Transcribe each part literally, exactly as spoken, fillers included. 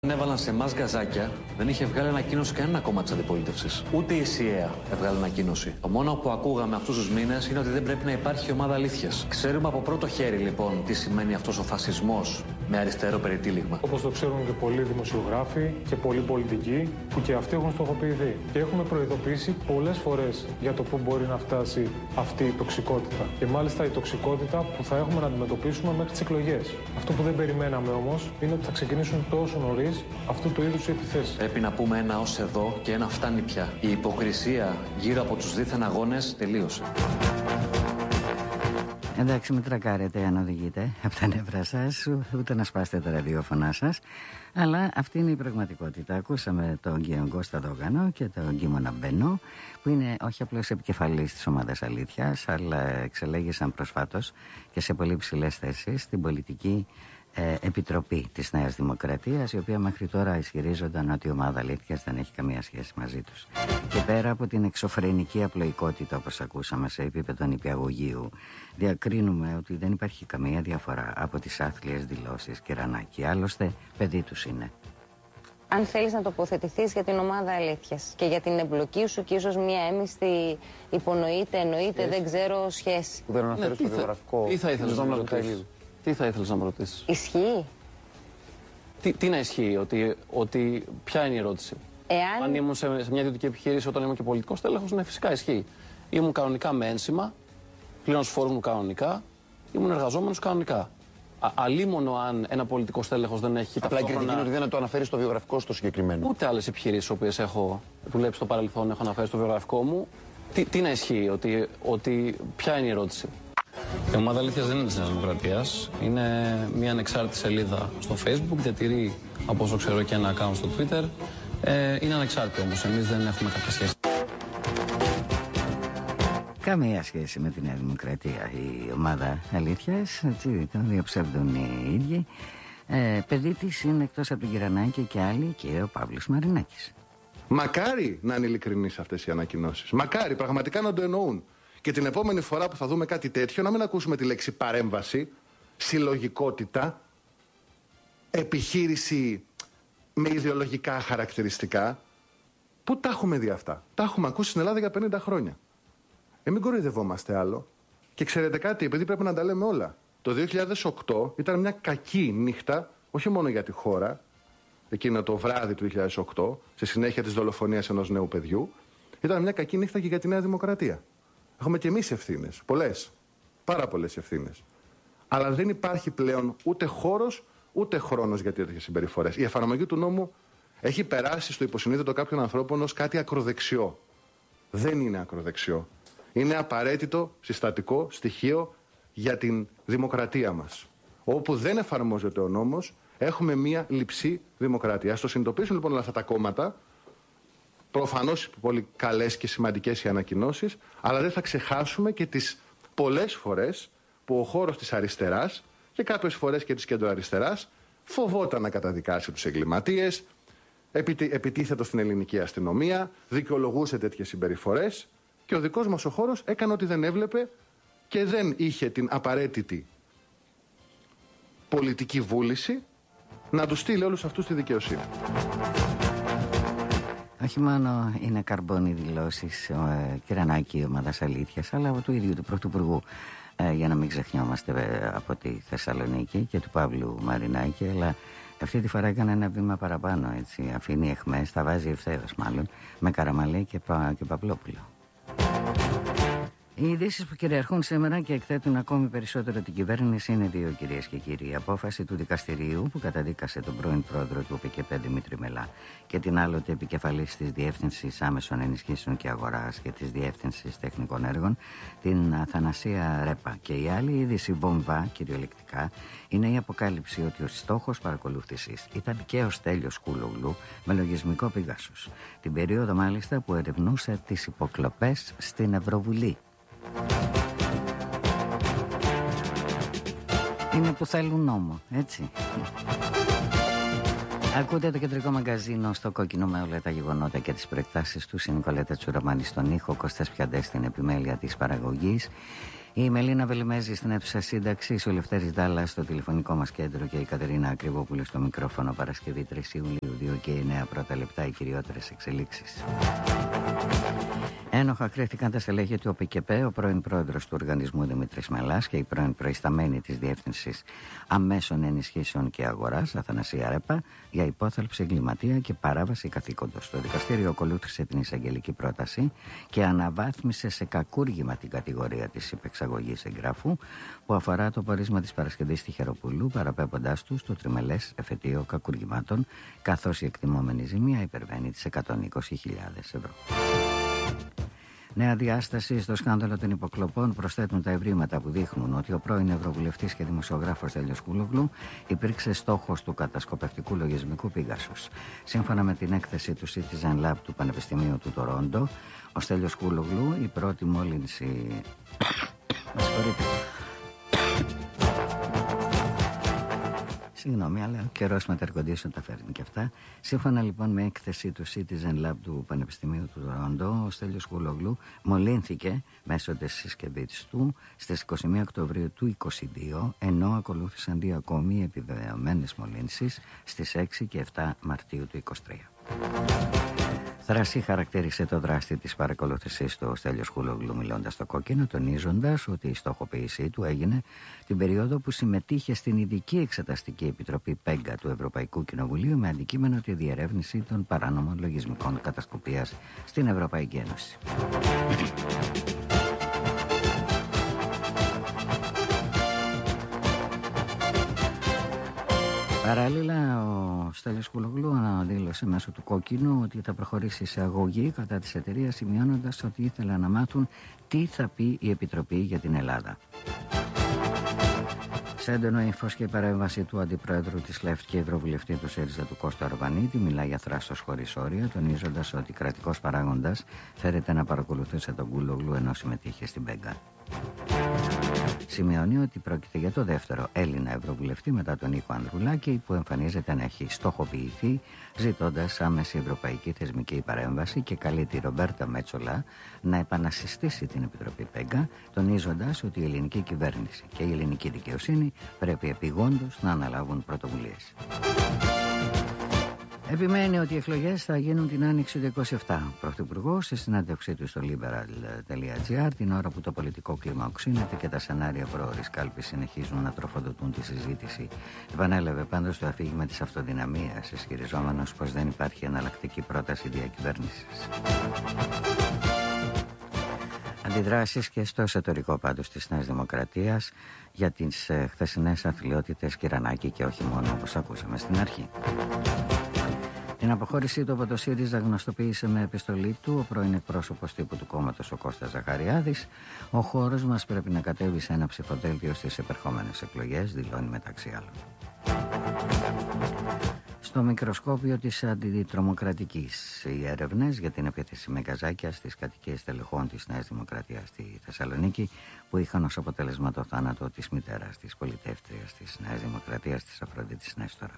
Έβαλαν σε εμάς γκαζάκια, δεν είχε βγάλει ανακοίνωση κανένα κόμμα της αντιπολίτευσης. Ούτε η ΣΥΕΑ έβγαλε ανακοίνωση. Το μόνο που ακούγαμε αυτούς τους μήνες είναι ότι δεν πρέπει να υπάρχει ομάδα αλήθειας. Ξέρουμε από πρώτο χέρι λοιπόν τι σημαίνει αυτός ο φασισμός με αριστερό περιτύλιγμα. Όπως το ξέρουν και πολλοί δημοσιογράφοι και πολλοί πολιτικοί που και αυτοί έχουν στοχοποιηθεί. Και έχουμε προειδοποιήσει πολλές φορές για το πού μπορεί να φτάσει αυτή η τοξικότητα. Και μάλιστα η τοξικότητα που θα έχουμε να αντιμετωπίσουμε μέχρι τις εκλογές. Αυτό που δεν περιμέναμε όμως είναι ότι θα ξεκινήσουν τόσο νωρίς αυτού του είδους οι επιθέσεις. Πρέπει να πούμε ένα ως εδώ και ένα φτάνει πια. Η υποκρισία γύρω από τους δίθεν αγώνες τελείωσε. Εντάξει, μην τρακάρετε αν οδηγείτε από τα νεύρα σας, ούτε να σπάσετε τα ραδιόφωνά σας. Αλλά αυτή είναι η πραγματικότητα. Ακούσαμε τον κύριο Κώστα Δόγανο και τον Κίμωνα Μπένο, που είναι όχι απλώς επικεφαλής της ομάδας Αλήθειας, αλλά εξελέγησαν προσφάτως και σε πολύ ψηλές θέσεις στην πολιτική ε, επιτροπή της Νέας Δημοκρατίας, η οποία μέχρι τώρα ισχυρίζονταν ότι η ομάδα Αλήθειας δεν έχει καμία σχέση μαζί τους. Και πέρα από την εξωφρενική απλοϊκότητα, όπως ακούσαμε σε επίπεδο νηπιαγωγείου, διακρίνουμε ότι δεν υπάρχει καμία διαφορά από τις άθλιες δηλώσεις Κυρανάκη. Άλλωστε, παιδί τους είναι. Αν θέλεις να τοποθετηθείς για την ομάδα Αλήθειας και για την εμπλοκή σου και ίσως μια έμιστη υπονοείται, εννοείται, δεν ξέρω, σχέση. Που δεν αναφέρει στο βιογραφικό. Τι θα ήθελες να μου ρωτήσεις. Τι θα ήθελες να μου ρωτήσεις. Ισχύει. Τι, τι να ισχύει, ότι, ότι ποια είναι η ερώτηση. Εάν... Αν ήμουν σε, σε μια ιδιωτική επιχείρηση όταν ήμουν και πολιτικός τέλεχος, ναι, φυσικά ισχύει. Ήμουν κανονικά με ένσημα, πλέον στους φόρους μου κανονικά, ήμουν εργαζόμενος κανονικά. Αλίμονο αν ένα πολιτικό τέλεχος δεν έχει ταυτόχρονα. Απλά η κριτική είναι ότι δεν το αναφέρει στο βιογραφικό στο συγκεκριμένο. Ούτε άλλες επιχειρήσεις οποίες έχω δουλέψει στο παρελθόν έχω αναφέρει στο βιογραφικό μου. Τι, τι να ισχύει, ότι, ότι ποια είναι η ερώτηση. Η ομάδα Αλήθειας δεν είναι της Νέας Δημοκρατίας. Είναι μια ανεξάρτητη σελίδα στο Facebook, διατηρεί από όσο ξέρω και ένα account στο Twitter. Ε, είναι ανεξάρτητη όμως, εμείς δεν έχουμε κάποια σχέση. Καμία σχέση με τη Νέα Δημοκρατία η ομάδα Αλήθειας, έτσι το διαψεύδουν οι ίδιοι. Ε, παιδί της είναι εκτός από τον Κυρανάκη και άλλοι και ο Παύλος Μαρινάκης. Μακάρι να είναι ειλικρινείς αυτές οι ανακοινώσεις. Μακάρι πραγματικά να το εννοούν. Και την επόμενη φορά που θα δούμε κάτι τέτοιο να μην ακούσουμε τη λέξη παρέμβαση, συλλογικότητα, επιχείρηση με ιδεολογικά χαρακτηριστικά. Πού τα έχουμε δει αυτά. Τα έχουμε ακούσει στην Ελλάδα για πενήντα χρόνια. Ε, μην κοροϊδευόμαστε άλλο. Και ξέρετε κάτι, επειδή πρέπει να τα λέμε όλα. Το δύο χιλιάδες οκτώ ήταν μια κακή νύχτα, όχι μόνο για τη χώρα, εκείνο το βράδυ του δύο χιλιάδες οκτώ, στη συνέχεια της δολοφονίας ενός νέου παιδιού, ήταν μια κακή νύχτα και για τη Νέα Δημοκρατία. Έχουμε και εμείς ευθύνες, πολλές, πάρα πολλές ευθύνες. Αλλά δεν υπάρχει πλέον ούτε χώρος, ούτε χρόνος για τέτοιες συμπεριφορές. Η εφαρμογή του νόμου έχει περάσει στο υποσυνείδητο κάποιων ανθρώπων ως κάτι ακροδεξιό. Δεν είναι ακροδεξιό. Είναι απαραίτητο συστατικό στοιχείο για την δημοκρατία μας. Όπου δεν εφαρμόζεται ο νόμος, έχουμε μία λειψή δημοκρατία. Ας το συνειδητοποιήσουν λοιπόν όλα αυτά τα κόμματα. Προφανώς πολύ καλές και σημαντικές οι ανακοινώσεις, αλλά δεν θα ξεχάσουμε και τις πολλές φορές που ο χώρος της αριστεράς και κάποιες φορές και της κεντροαριστεράς φοβόταν να καταδικάσει τους εγκληματίες, επιτίθετο στην ελληνική αστυνομία, δικαιολογούσε τέτοιες συμπεριφορές και ο δικός μας ο χώρος έκανε ότι δεν έβλεπε και δεν είχε την απαραίτητη πολιτική βούληση να τους στείλει όλους αυτούς στη δικαιοσύνη. Όχι μόνο είναι καρμπόνι δηλώσεις ε, Κυρανάκη ομάδας Αλήθειας, αλλά από του ίδιου του Πρωθυπουργού, ε, για να μην ξεχνιόμαστε ε, από τη Θεσσαλονίκη και του Παύλου Μαρινάκη, αλλά αυτή τη φορά έκανε ένα βήμα παραπάνω, έτσι, αφήνει εχμές, τα βάζει ευθέως μάλλον, με Καραμαλή και, Πα, και Παπλόπουλο. Οι ειδήσεις που κυριαρχούν σήμερα και εκθέτουν ακόμη περισσότερο την κυβέρνηση είναι δύο, κυρίες και κύριοι. Η απόφαση του δικαστηρίου που καταδίκασε τον πρώην πρόεδρο του ΟΠΕΚΕΠΕ Δημήτρη Μελά και την άλλοτε επικεφαλής της Διεύθυνσης Άμεσων Ενισχύσεων και Αγοράς και της Διεύθυνσης Τεχνικών Έργων, την Αθανασία Ρέπα. Και η άλλη είδηση βόμβα, κυριολεκτικά, είναι η αποκάλυψη ότι ο στόχος παρακολούθησης ήταν και ο Στέλιος Κούλογλου με λογισμικό Πηγάσους. Την περίοδο μάλιστα που ερευνούσε τις υποκλοπές στην Ευρωβουλή. Είναι που θέλουν νόμο, έτσι. Ακούτε το κεντρικό μαγκαζίνο στο κόκκινο με όλα τα γεγονότα και τις προεκτάσεις του. Η Νικολέτα Τσουραμάνη στον ήχο, Κώστας Πιαντές στην επιμέλεια της παραγωγής. Η Μελίνα Βελιμέζη στην αίθουσα σύνταξη, ο Λευτέρης Δάλλας στο τηλεφωνικό μας κέντρο και η Κατερίνα Ακριβόπουλη στο μικρόφωνο. Παρασκευή τρεις Ιουλίου, δύο και εννέα πρώτα λεπτά, οι κυριότερες εξελίξεις. Ένοχα κρίθηκαν τα στελέχη του ΟΠΚΕΠΕ, ο πρώην πρόεδρος του οργανισμού Δημήτρης Μελάς και η πρώην προϊσταμένη της Διεύθυνσης Αμέσων Ενισχύσεων και Αγοράς, Αθανασία Ρέπα, για υπόθαλψη εγκληματία και παράβαση καθήκοντος. Το δικαστήριο ακολούθησε την εισαγγελική πρόταση και αναβάθμισε σε κακούργημα την κατηγορία της υπεξαγωγής εγγράφου που αφορά το πορίσμα της Παρασκευής Τυχεροπούλου, παραπέμποντάς του στο τριμελές εφετείο κακούργημάτων, καθώς η εκτιμόμενη ζημία υπερβαίνει τις εκατόν είκοσι χιλιάδες ευρώ. Νέα διάσταση στο σκάνδαλο των υποκλοπών προσθέτουν τα ευρήματα που δείχνουν ότι ο πρώην Ευρωβουλευτής και δημοσιογράφος Στέλιος Κούλογλου υπήρξε στόχος του κατασκοπευτικού λογισμικού Pegasus. Σύμφωνα με την έκθεση του Citizen Lab του Πανεπιστημίου του Τορόντο, ο Στέλιος Κούλογλου, η πρώτη μόλυνση... Με συγχωρείτε. Συγγνώμη, αλλά ο καιρός με τα air condition τα φέρνει και αυτά. Σύμφωνα λοιπόν με έκθεση του Citizen Lab του Πανεπιστημίου του Τορόντο, ο Στέλιος Κούλογλου μολύνθηκε μέσω της συσκευής του στις είκοσι μία Οκτωβρίου του είκοσι δύο, ενώ ακολούθησαν δύο ακόμη επιβεβαιωμένες μολύνσεις στις έξι και επτά Μαρτίου του είκοσι τρία. Θρασί χαρακτήρισε το δράστη της παρακολούθησης του Στέλιος Κούλογλου μιλώντας στο κόκκινο, τονίζοντας ότι η στοχοποίησή του έγινε την περίοδο που συμμετείχε στην Ειδική Εξεταστική Επιτροπή ΠΕΓΚΑ του Ευρωπαϊκού Κοινοβουλίου με αντικείμενο τη διερεύνηση των παράνομων λογισμικών κατασκοπίας στην Ευρωπαϊκή Ένωση. Παράλληλα, ο Στέλιος Κούλογλου αναδήλωσε μέσω του κόκκινου ότι θα προχωρήσει σε αγωγή κατά της εταιρείας, σημειώνοντας ότι ήθελε να μάθουν τι θα πει η Επιτροπή για την Ελλάδα. Σε έντονο ύφος και η παρέμβαση του Αντιπρόεδρου της ΛΕΦΤ και Ευρωβουλευτή του ΣΥΡΙΖΑ του Κώστα Αρβανίτη, μιλάει για θράσος χωρίς όρια, τονίζοντας ότι κρατικός παράγοντας φέρεται να παρακολουθούσε τον Κούλογλου ενώ συμμετείχε στην ΠΕΓΚΑ. Σημειώνει ότι πρόκειται για το δεύτερο Έλληνα Ευρωβουλευτή μετά τον Νίκο Ανδρουλάκη που εμφανίζεται να έχει στοχοποιηθεί ζητώντας άμεση ευρωπαϊκή θεσμική παρέμβαση και καλεί τη Ρομπέρτα Μέτσολα να επανασυστήσει την Επιτροπή ΠΕΓΚΑ, τονίζοντας ότι η ελληνική κυβέρνηση και η ελληνική δικαιοσύνη πρέπει επιγόντως να αναλάβουν πρωτοβουλίες. Επιμένει ότι οι εκλογές θα γίνουν την Άνοιξη του είκοσι επτά. Ο Πρωθυπουργός, σε συνέντευξή του στο liberal τελεία gr, την ώρα που το πολιτικό κλίμα οξύνεται και τα σενάρια προώρης κάλπης συνεχίζουν να τροφοδοτούν τη συζήτηση, επανέλαβε πάντως το αφήγημα της αυτοδυναμίας, ισχυριζόμενος πως δεν υπάρχει εναλλακτική πρόταση διακυβέρνησης. Αντιδράσεις και στο εσωτερικό πάντως της Νέας Δημοκρατίας για τις ε, χθεσινές αθλειότητες Κυρανάκη και όχι μόνο, όπως ακούσαμε στην αρχή. Την αποχώρησή του από το ΣΥΡΙΖΑ γνωστοποίησε με επιστολή του ο πρώην εκπρόσωπος τύπου του κόμματος, ο Κώστας Ζαχαριάδης. Ο χώρος μας πρέπει να κατέβει σε ένα ψηφοδέλτιο στις επερχόμενες εκλογές, δηλώνει μεταξύ άλλων. Στο μικροσκόπιο της αντιτρομοκρατικής, οι έρευνες για την επίθεση με γκαζάκια στις κατοικίες τελεχών της Νέας Δημοκρατίας στη Θεσσαλονίκη, που είχαν ως αποτέλεσμα το θάνατο της μητέρας της πολιτεύτριας της Νέας Δημοκρατίας, της Αφροδίτης Νέστορα.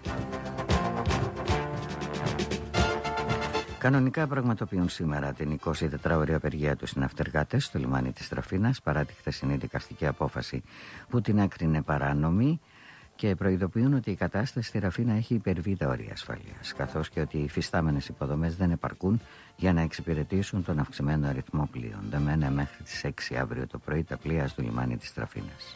Κανονικά πραγματοποιούν σήμερα την εικοσιτετράωρη απεργία τους οι ναυτεργάτες στο λιμάνι της Τραφίνας παρά τη χθεσινή δικαστική απόφαση που την έκρινε παράνομη και προειδοποιούν ότι η κατάσταση στη Ραφίνα έχει υπερβεί τα όρια ασφαλείας, καθώς και ότι οι υφιστάμενες υποδομές δεν επαρκούν για να εξυπηρετήσουν τον αυξημένο αριθμό πλοίων. Δεμένα μέχρι τις έξι αύριο το πρωί τα πλοία στο λιμάνι της Τραφίνας.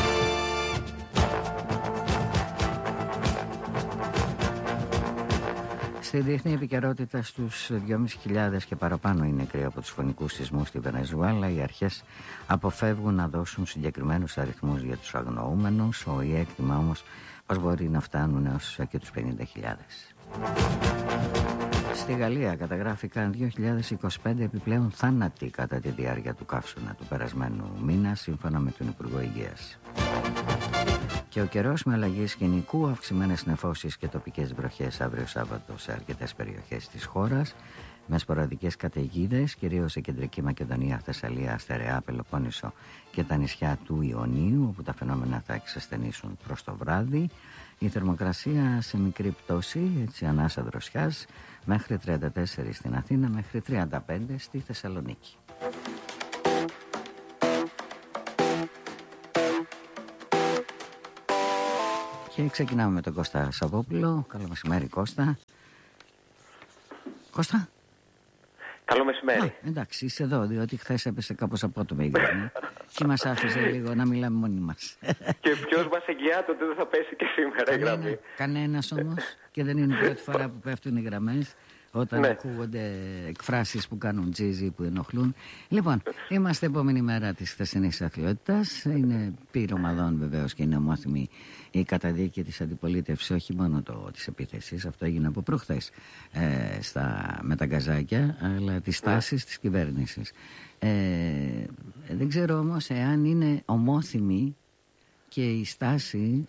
Στη διεθνή επικαιρότητα, στους δυόμισι χιλιάδες και παραπάνω είναι νεκροί από τους φωνικούς σεισμούς στη Βενεζουέλα. Οι αρχές αποφεύγουν να δώσουν συγκεκριμένους αριθμούς για τους αγνοούμενους. Ο ΙΕ εκτιμά όμως πως μπορεί να φτάνουν έως και τους πενήντα χιλιάδες. Στη Γαλλία καταγράφηκαν δύο χιλιάδες είκοσι πέντε επιπλέον θάνατοι κατά τη διάρκεια του καύσωνα του περασμένου μήνα, σύμφωνα με τον Υπουργό Υγείας. Και ο καιρός με αλλαγή σκηνικού, αυξημένες νεφώσεις και τοπικές βροχές αύριο Σάββατο σε αρκετές περιοχές της χώρας, με σποραδικές καταιγίδες, κυρίως σε Κεντρική Μακεδονία, Θεσσαλία, Στερεά, Πελοπόννησο και τα νησιά του Ιωνίου, όπου τα φαινόμενα θα εξασθενήσουν προς το βράδυ. Η θερμοκρασία σε μικρή πτώση, έτσι ανάσα δροσιάς, μέχρι τριάντα τέσσερα στην Αθήνα, μέχρι τριάντα πέντε στη Θεσσαλονίκη. Και ξεκινάμε με τον Κώστα Σαββόπουλο. Καλό μεσημέρι, Κώστα. Κώστα. Καλό μεσημέρι. Α, εντάξει, είσαι εδώ, διότι χθες έπεσε κάπως απότομα η γραμμή και μας άφησε λίγο να μιλάμε μόνοι μας. Και ποιος μας εγγυάται ότι δεν θα πέσει και σήμερα η γραμμή. Κανένας όμως, και δεν είναι η πρώτη φορά που πέφτουν οι γραμμές, όταν ναι. ακούγονται εκφράσεις που κάνουν τζίζι, που ενοχλούν. Λοιπόν, είμαστε επόμενη μέρα της χθεσινής αθλειότητας. Είναι πυρομαδών βεβαίως και είναι ομόθυμη η καταδίκη της αντιπολίτευσης, όχι μόνο το, της επίθεσης, αυτό έγινε από προχθές ε, στα, με τα γκαζάκια, αλλά τις τάσεις yeah. της κυβέρνησης. Ε, δεν ξέρω όμως εάν είναι ομόθυμη και η στάση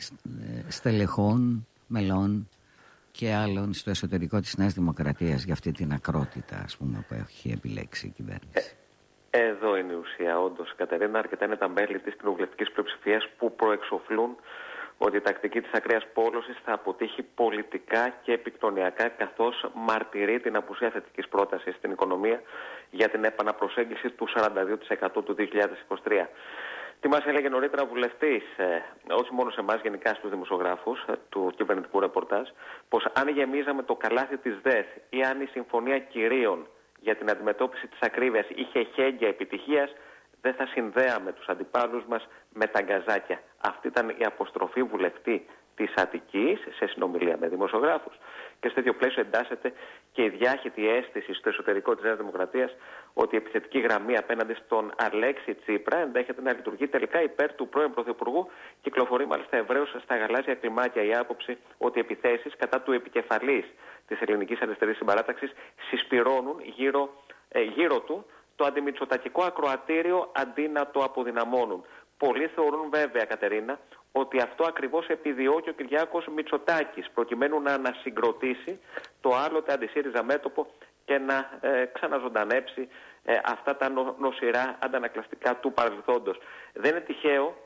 στελεχών, μελών και άλλων στο εσωτερικό της Νέας Δημοκρατίας για αυτή την ακρότητα, ας πούμε, που έχει επιλέξει η κυβέρνηση. Ε, εδώ είναι η ουσία, όντως, Κατερίνα. Αρκετά είναι τα μέλη της κοινοβουλευτικής πλειοψηφίας που προεξοφλούν ότι η τακτική της ακραίας πόλωσης θα αποτύχει πολιτικά και επικοινωνιακά, καθώς μαρτυρεί την απουσία θετικής πρότασης στην οικονομία για την επαναπροσέγγιση του σαράντα δύο τοις εκατό του δύο χιλιάδες είκοσι τρία. Τι μας έλεγε νωρίτερα βουλευτής, ε, όχι μόνο σε εμάς, γενικά στους δημοσιογράφους ε, του κυβερνητικού ρεπορτάζ, πως αν γεμίζαμε το καλάθι της ΔΕΘ ή αν η Συμφωνία Κυρίων για την αντιμετώπιση της ακρίβειας είχε χέγγια επιτυχίας, δεν θα συνδέαμε τους αντιπάλους μας με τα γκαζάκια. Αυτή ήταν η αποστροφή βουλευτή της Αττικής σε συνομιλία με δημοσιογράφους. Και στο ίδιο πλαίσιο εντάσσεται και η διάχυτη αίσθηση στο εσωτερικό της Νέας Δημοκρατίας ότι η επιθετική γραμμή απέναντι στον Αλέξη Τσίπρα ενδέχεται να λειτουργεί τελικά υπέρ του πρώην Πρωθυπουργού. Κυκλοφορεί μάλιστα ευρέως στα γαλάζια κλιμάκια η άποψη ότι οι επιθέσεις κατά του επικεφαλής της ελληνικής αριστερής συμπαράταξης συσπυρώνουν γύρω, ε, γύρω του το αντιμητσοτακικό ακροατήριο αντί να το αποδυναμώνουν. Πολλοί θεωρούν βέβαια, Κατερίνα, ότι αυτό ακριβώς επιδιώκει ο Κυριάκος Μητσοτάκης, προκειμένου να ανασυγκροτήσει το άλλοτε αντισύριζα μέτωπο και να ε, ξαναζωντανέψει ε, αυτά τα νο, νοσηρά αντανακλαστικά του παρελθόντος. Δεν είναι τυχαίο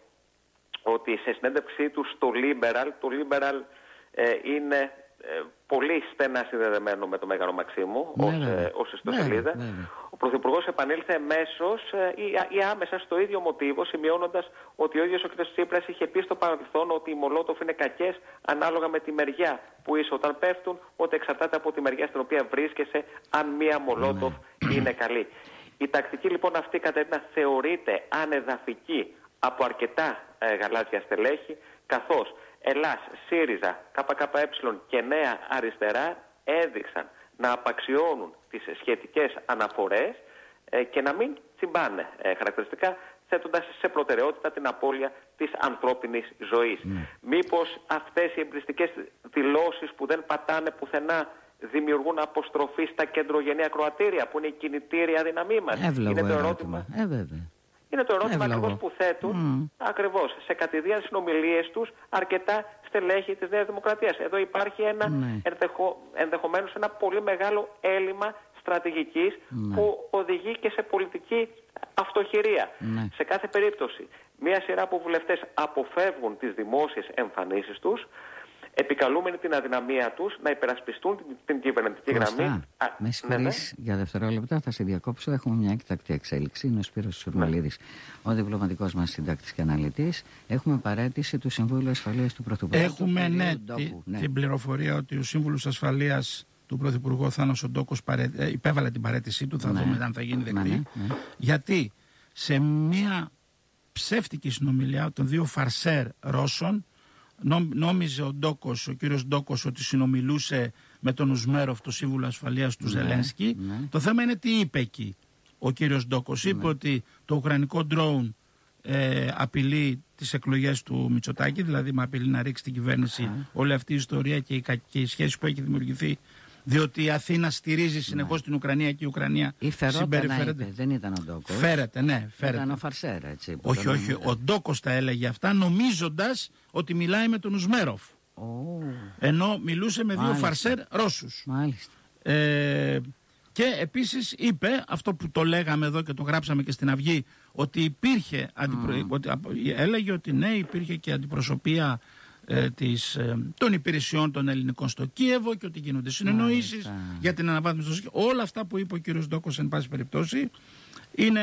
ότι σε συνέντευξή του στο Liberal, το Liberal ε, είναι ε, πολύ στενά συνδεδεμένο με το Μέγαρο Μαξίμου, ναι, ως, ε, ως ιστοσελίδα. Ναι, ναι. Ο Πρωθυπουργός επανήλθε εμέσως ε, ή, ή άμεσα στο ίδιο μοτίβο, σημειώνοντας ότι ο ίδιος ο κ. Τσίπρας είχε πει στο παρελθόν ότι οι Μολότοφ είναι κακές ανάλογα με τη μεριά που είσαι όταν πέφτουν, ότι εξαρτάται από τη μεριά στην οποία βρίσκεσαι αν μία Μολότοφ ναι. είναι καλή. Η τακτική λοιπόν αυτή, Κατερίνα, θεωρείται ανεδαφική από αρκετά ε, γαλάζια στελέχη, καθώς Ελλάς, ΣΥΡΙΖΑ, ΚΚΕ και Νέα Αριστερά έδειξαν να απαξιώνουν τις σχετικές αναφορές ε, και να μην τσιμπάνε ε, χαρακτηριστικά, θέτοντας σε προτεραιότητα την απώλεια της ανθρώπινης ζωής. Mm. Μήπως αυτές οι εμπριστικές δηλώσεις που δεν πατάνε πουθενά δημιουργούν αποστροφή στα κεντρογενή ακροατήρια που είναι η κινητήρια δύναμή μας? Εύλογο είναι το ερώτημα. ερώτημα. Ε, βέβαια. Είναι το ερώτημα Εύλογο. ακριβώς που θέτουν mm. ακριβώς σε κατηδίαν συνομιλίες τους αρκετά στελέχη της Νέας Δημοκρατίας. Εδώ υπάρχει ένα mm. ενδεχο, ενδεχομένως ένα πολύ μεγάλο έλλειμμα στρατηγικής mm. που οδηγεί και σε πολιτική αυτοχειρία. Mm. Σε κάθε περίπτωση, μία σειρά από βουλευτές αποφεύγουν τις δημόσιες εμφανίσεις τους, επικαλούμενοι την αδυναμία τους να υπερασπιστούν την, την κυβερνητική Κώστα, γραμμή. Με συγχωρείς ναι, ναι. για δευτερόλεπτα, θα σε διακόψω. Έχουμε μια εκτακτή εξέλιξη. Είναι ο Σπύρος Σουρμαλίδης, ναι. ο διπλωματικός μας συντάκτης και αναλυτής. Έχουμε παρέτηση του Συμβούλου Ασφαλείας του Πρωθυπουργού. Έχουμε του ναι, τη, ναι, την πληροφορία ότι ο Σύμβουλος Ασφαλείας του Πρωθυπουργού Θάνος Οντόκος παρέ... ε, υπέβαλε την παρέτησή του. Θα ναι. δούμε αν θα γίνει δεκτή. Ναι, ναι. Γιατί σε μια ψεύτικη συνομιλία των δύο φαρσέρ Ρώσων, νόμιζε ο Ντόκος, ο κύριος Ντόκος, ότι συνομιλούσε με τον Ουσμέροφ, το Σύμβουλο Ασφαλείας του ναι, Ζελένσκι. Ναι. Το θέμα είναι τι είπε εκεί ο κύριος Ντόκος. Ναι. Είπε ότι το ουκρανικό ντρόουν ε, απειλεί τις εκλογές του Μητσοτάκη, δηλαδή με απειλεί να ρίξει την κυβέρνηση ναι. όλη αυτή η ιστορία και η, και η σχέση που έχει δημιουργηθεί, διότι η Αθήνα στηρίζει συνεχώς ναι. την Ουκρανία και η Ουκρανία συμπεριφέρεται. Δεν ήταν ο Ντόκος. Φέρεται, ναι, φέρεται. Ήταν ο Φαρσέρα, έτσι. Όχι, όχι. Ο Ντόκος τα έλεγε αυτά, νομίζοντας ότι μιλάει με τον Ουσμέροφ. Oh. Ενώ μιλούσε με Μάλιστα. δύο Φαρσέρ Ρώσους. Μάλιστα. Ε, και επίσης είπε, αυτό που το λέγαμε εδώ και το γράψαμε και στην Αυγή, ότι υπήρχε, αντιπρο... mm. ότι, έλεγε ότι ναι, υπήρχε και αντιπροσωπεία ε, της, ε, των υπηρεσιών των ελληνικών στο Κίεβο και ότι γίνονται συνεννοήσεις για την αναβάθμιση. Όλα αυτά που είπε ο κύριος Ντόκος, εν πάση περιπτώσει, είναι ένα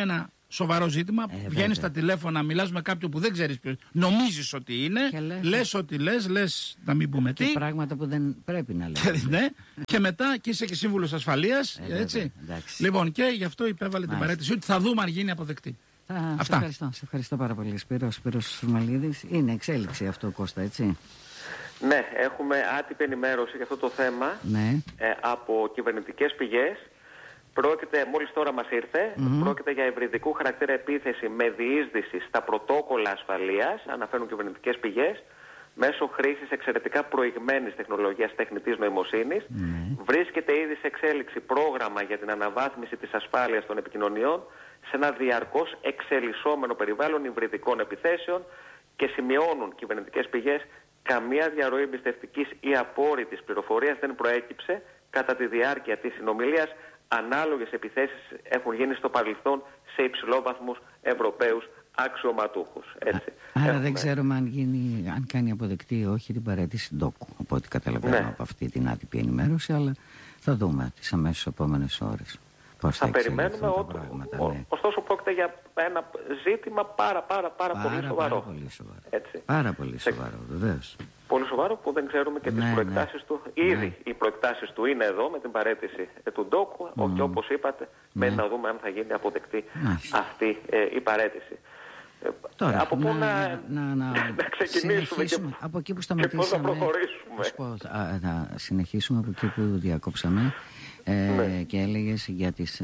σοβαρό ζήτημα. Ε, Βγαίνεις στα τηλέφωνα, μιλάς με κάποιον που δεν ξέρεις ποιος. Νομίζεις ότι είναι. λες, λες ότι λες, λες να μην πούμε και τι. πράγματα που δεν πρέπει να λέμε. Ναι. Και μετά και είσαι και σύμβουλος ασφαλείας. Ε, έτσι. Βέβαια, λοιπόν, και γι' αυτό υπέβαλε την Μάλιστα. παρέτηση ότι θα δούμε αν γίνει αποδεκτή. Α, Αυτά. σε ευχαριστώ, σε ευχαριστώ πάρα πολύ. Σπύρος, Σπύρος Σουμαλίδης. Είναι εξέλιξη αυτό, Κώστα, έτσι. Ναι, έχουμε άτυπη ενημέρωση για αυτό το θέμα Ναι. ε, από κυβερνητικές πηγές. Πρόκειται, μόλις τώρα μας ήρθε, Mm-hmm. πρόκειται για ευρυδικού χαρακτήρα επίθεση με διείσδυση στα πρωτόκολλα ασφαλείας, αναφέρουν κυβερνητικές πηγές, μέσω χρήσης εξαιρετικά προηγμένης τεχνολογίας τεχνητής νοημοσύνης. Mm-hmm. Βρίσκεται ήδη σε εξέλιξη πρόγραμμα για την αναβάθμιση της ασφάλειας των επικοινωνιών σε ένα διαρκώς εξελισσόμενο περιβάλλον υβριδικών επιθέσεων και σημειώνουν κυβερνητικές πηγές καμία διαρροή εμπιστευτικής ή απόρριτης πληροφορίας δεν προέκυψε κατά τη διάρκεια της συνομιλίας. Ανάλογες επιθέσεις έχουν γίνει στο παρελθόν σε υψηλόβαθμους Ευρωπαίους αξιωματούχους. Έτσι. Άρα Έχουμε... δεν ξέρουμε αν, γίνει, αν κάνει αποδεκτή ή όχι την παρέτηση ντόκου. Οπότε καταλαβαίνω Ναι. από αυτή την άτυπη ενημέρωση, αλλά θα δούμε τις αμέσως επόμενες ώρες. Πώς θα, θα περιμένουμε, ο, πράγματα, ο, ναι. ωστόσο πρόκειται για ένα ζήτημα πάρα πάρα πάρα, πάρα πολύ σοβαρό. Πάρα πολύ σοβαρό. Έτσι. Πάρα πολύ σοβαρό, βεβαίως. Πολύ σοβαρό που δεν ξέρουμε και Ναι, τις προεκτάσεις ναι. του. Ήδη Ναι. οι προεκτάσεις του είναι εδώ με την παρέτηση ε, του ντόκου Mm. και όπως είπατε μένει να δούμε αν θα γίνει αποδεκτή Μάλιστα. αυτή ε, η παρέτηση. Ε, Τώρα, από πού να, να, να, να, να ξεκινήσουμε και, από εκεί που και σταματήσαμε. πώς θα προχωρήσουμε. Να σου πω, α, να συνεχίσουμε από εκεί που διακόψαμε ε, Ναι. και έλεγες για τις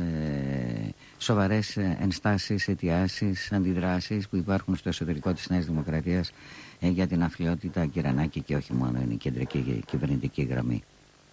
ε, σοβαρές ενστάσεις, αιτιάσεις, αντιδράσεις που υπάρχουν στο εσωτερικό της Νέας Δημοκρατίας ε, για την αφιλιότητα Κυρανάκη και όχι μόνο, είναι η κεντρική κυβερνητική γραμμή.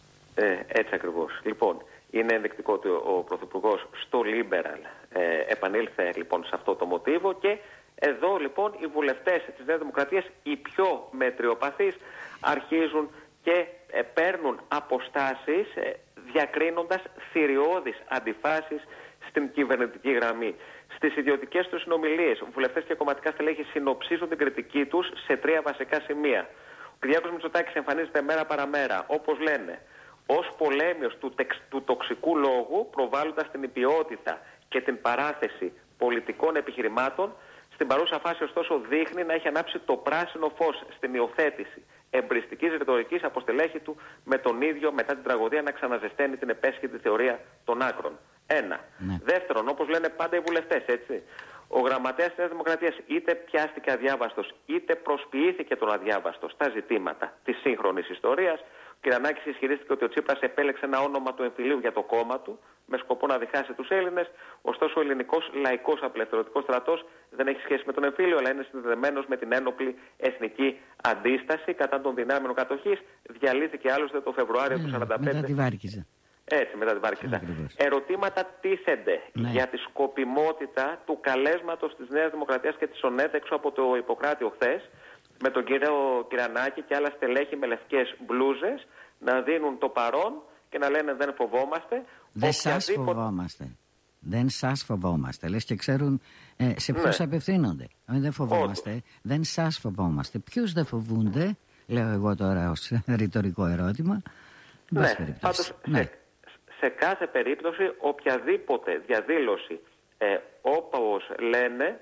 Ε, έτσι ακριβώς. Λοιπόν, είναι ενδεικτικό ότι ο Πρωθυπουργός στο Liberal ε, επανήλθε λοιπόν σε αυτό το μοτίβο και εδώ λοιπόν οι βουλευτές της Νέας Δημοκρατίας, οι πιο μετριοπαθείς, αρχίζουν και ε, παίρνουν αποστάσεις ε, διακρίνοντας θηριώδεις αντιφάσεις στην κυβερνητική γραμμή. Στις ιδιωτικές τους συνομιλίες, βουλευτές και κομματικά στελέχη συνοψίζουν την κριτική τους σε τρία βασικά σημεία. Ο Κυριάκος Μητσοτάκης εμφανίζεται μέρα παραμέρα, όπως λένε, ως πολέμιος του, τεξ, του τοξικού λόγου, προβάλλοντας την υπιότητα και την παράθεση πολιτικών επιχειρημάτων. Στην παρούσα φάση, ωστόσο, δείχνει να έχει ανάψει το πράσινο φως στην υιοθέτηση εμπριστικής ρητορικής από στελέχη του, με τον ίδιο μετά την τραγωδία να ξαναζεσταίνει την επέσχετη θεωρία των άκρων. Ένα. Ναι. Δεύτερον, όπως λένε πάντα οι βουλευτές, έτσι, ο γραμματέας της Νέας Δημοκρατίας είτε πιάστηκε αδιάβαστος, είτε προσποιήθηκε τον αδιάβαστο στα ζητήματα της σύγχρονης ιστορίας. Ο Κυρανάκης ισχυρίστηκε ότι ο Τσίπρας επέλεξε ένα όνομα του εμφυλίου για το κόμμα του, με σκοπό να διχάσει τους Έλληνες. Ωστόσο, ο ελληνικός λαϊκός απελευθερωτικός στρατός δεν έχει σχέση με τον εμφύλιο, αλλά είναι συνδεδεμένος με την ένοπλη εθνική αντίσταση κατά των δυνάμεων κατοχής. Διαλύθηκε άλλωστε το Φεβρουάριο του χίλια εννιακόσια σαράντα πέντε. Μετά τη Βάρκιζα. Έτσι, μετά την Βάρκιζα. Ερωτήματα τίθενται Ναι. για τη σκοπιμότητα του καλέσματος της Νέας Δημοκρατίας και της ΟΝΕΔ έξω από το Ιπποκράτιο χθες, με τον κύριο Κυρανάκη και άλλα στελέχη με λευκές μπλούζες να δίνουν το παρόν και να λένε δεν φοβόμαστε. Δεν σας φοβόμαστε. Δεν σας φοβόμαστε. Λες και ξέρουν ε, σε ποιους Ναι. απευθύνονται. Ε, δεν φοβόμαστε. Όντως. Δεν σας φοβόμαστε. Ποιους δεν φοβούνται, λέω εγώ τώρα ως ρητορικό ερώτημα. Ναι, πάντως ναι. Σε, σε κάθε περίπτωση οποιαδήποτε διαδήλωση ε, όπως λένε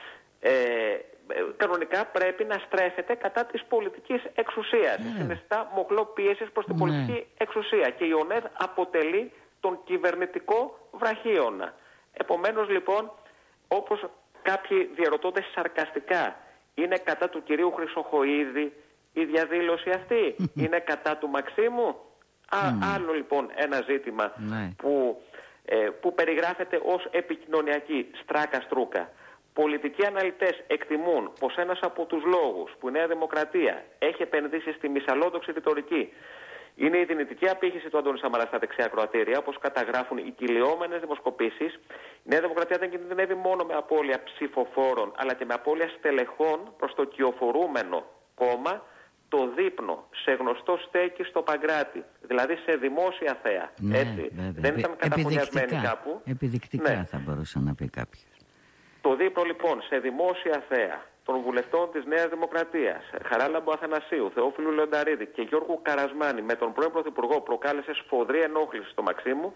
ε, κανονικά πρέπει να στρέφεται κατά της πολιτικής εξουσίας. Yeah. Συνιστά μοχλό πίεσης προς την yeah. πολιτική εξουσία και η ΟΝΕΔ αποτελεί τον κυβερνητικό βραχίωνα. Επομένως λοιπόν, όπως κάποιοι διαρωτώνται σαρκαστικά, είναι κατά του κυρίου Χρυσοχοΐδη η διαδήλωση αυτή, είναι κατά του Μαξίμου. Α, mm. Άλλο λοιπόν ένα ζήτημα mm. που, ε, που περιγράφεται ως επικοινωνιακή στράκα-στρούκα. Πολιτικοί αναλυτές εκτιμούν πως ένας από τους λόγους που η Νέα Δημοκρατία έχει επενδύσει στη μυσαλόδοξη ρητορική είναι η δυνητική απήχηση του Αντώνη Σαμαρά στα δεξιά ακροατήρια, όπως καταγράφουν οι κυλιόμενες δημοσκοπήσεις. Η Νέα Δημοκρατία δεν κινδυνεύει μόνο με απώλεια ψηφοφόρων, αλλά και με απώλεια στελεχών προς το κυοφορούμενο κόμμα, το δείπνο, σε γνωστό στέκι στο Παγκράτη, δηλαδή σε δημόσια θέα. Ναι, έτσι. Βέβαια. Δεν ήταν καταφωνιασμένοι κάπου. Επιδεικτικά ναι. θα μπορούσε να πει κάποιος. Το δείπνο λοιπόν σε δημόσια θέα των βουλευτών της Νέας Δημοκρατίας, Χαράλαμπου Αθανασίου, Θεόφιλου Λεονταρίδη και Γιώργου Καρασμάνη, με τον πρώην Πρωθυπουργό, προκάλεσε σφοδρή ενόχληση στο Μαξίμου,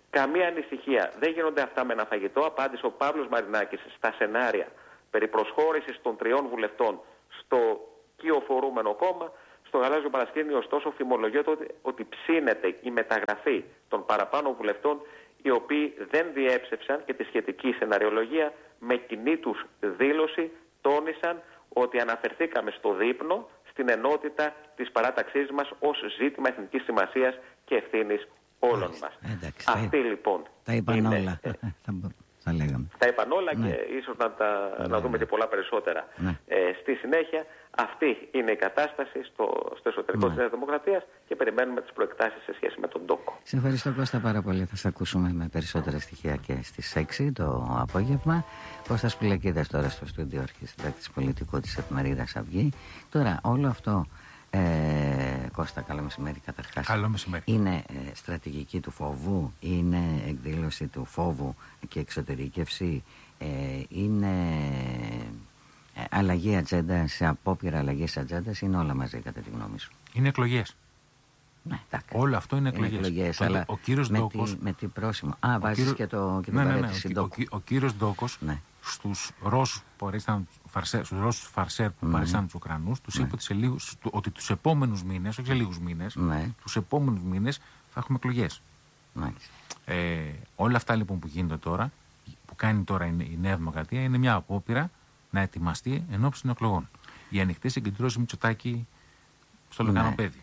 Καμία ανησυχία. Δεν γίνονται αυτά με ένα φαγητό. Απάντησε ο Παύλος Μαρινάκης στα σενάρια περί προσχώρησης των τριών βουλευτών στο κυοφορούμενο κόμμα. Στο γαλάζιο παρασκήνιο, ωστόσο, φημολογιόταν ότι, ότι ψήνεται η μεταγραφή των παραπάνω βουλευτών, οι οποίοι δεν διέψευσαν και τη σχετική σεναριολογία. Με κοινή τους δήλωση τόνισαν ότι αναφερθήκαμε στο δείπνο, στην ενότητα της παράταξής μας ως ζήτημα εθνικής σημασίας και ευθύνης όλων μας. Εντάξει, Αυτή τα, λοιπόν τα είπαν είναι, όλα. ε, θα, θα λέγαμε. τα είπαν όλα Ναι. και ίσως να, τα, Ναι, να δούμε ναι. και πολλά περισσότερα. Ναι. Ε, στη συνέχεια, αυτή είναι η κατάσταση στο, στο εσωτερικό Ναι. της Νέας Δημοκρατίας και περιμένουμε τις προεκτάσεις σε σχέση με τον τόκο. Σε ευχαριστώ, Κώστα, πάρα πολύ. Θα σε ακούσουμε με περισσότερα στοιχεία και στις έξι το απόγευμα. Κώστας Πουλακίδας τώρα στο στούντιο, αρχισυντάκτης πολιτικού της εφημερίδας Αυγή. Τώρα όλο αυτό, ε, Κώστα, καλό μεσημέρι καταρχάς. Καλό μεσημέρι. Είναι ε, στρατηγική του φόβου, είναι εκδήλωση του φόβου και εξωτερήκευση, ε, είναι ε, αλλαγή ατζέντα, σε απόπειρα αλλαγής ατζέντας, είναι όλα μαζί κατά τη γνώμη σου? Είναι εκλογές. Ναι, Όλο αυτό είναι εκλογές. Είναι εκλογές, Το, αλλά ο κύριος με, Ντόκος, τι, με τι πρόσημο? Α, βάζεις κύριος, και, το, και την ναι, ναι, ναι, παρέτηση ο, Ντόκου. ο, ο κύριος Ντόκος, ναι, στους Ρώσους φαρσέρ, στους Ρώσους φαρσέρ που ναι, παρήσαν τους Ουκρανούς, τους ναι, είπε ότι, σε λίγους, ότι τους επόμενους μήνες, όχι σε λίγους μήνες, ναι, τους επόμενους μήνες θα έχουμε εκλογές. Ε, όλα αυτά λοιπόν που γίνονται τώρα, που κάνει τώρα η, η Νέα Δημοκρατία, είναι μια απόπειρα να ετοιμαστεί ενόψει των εκλογών. Οι ανοιχτές συγκεντρώσεις Μητσοτάκη στο Λεκανοπέδιο.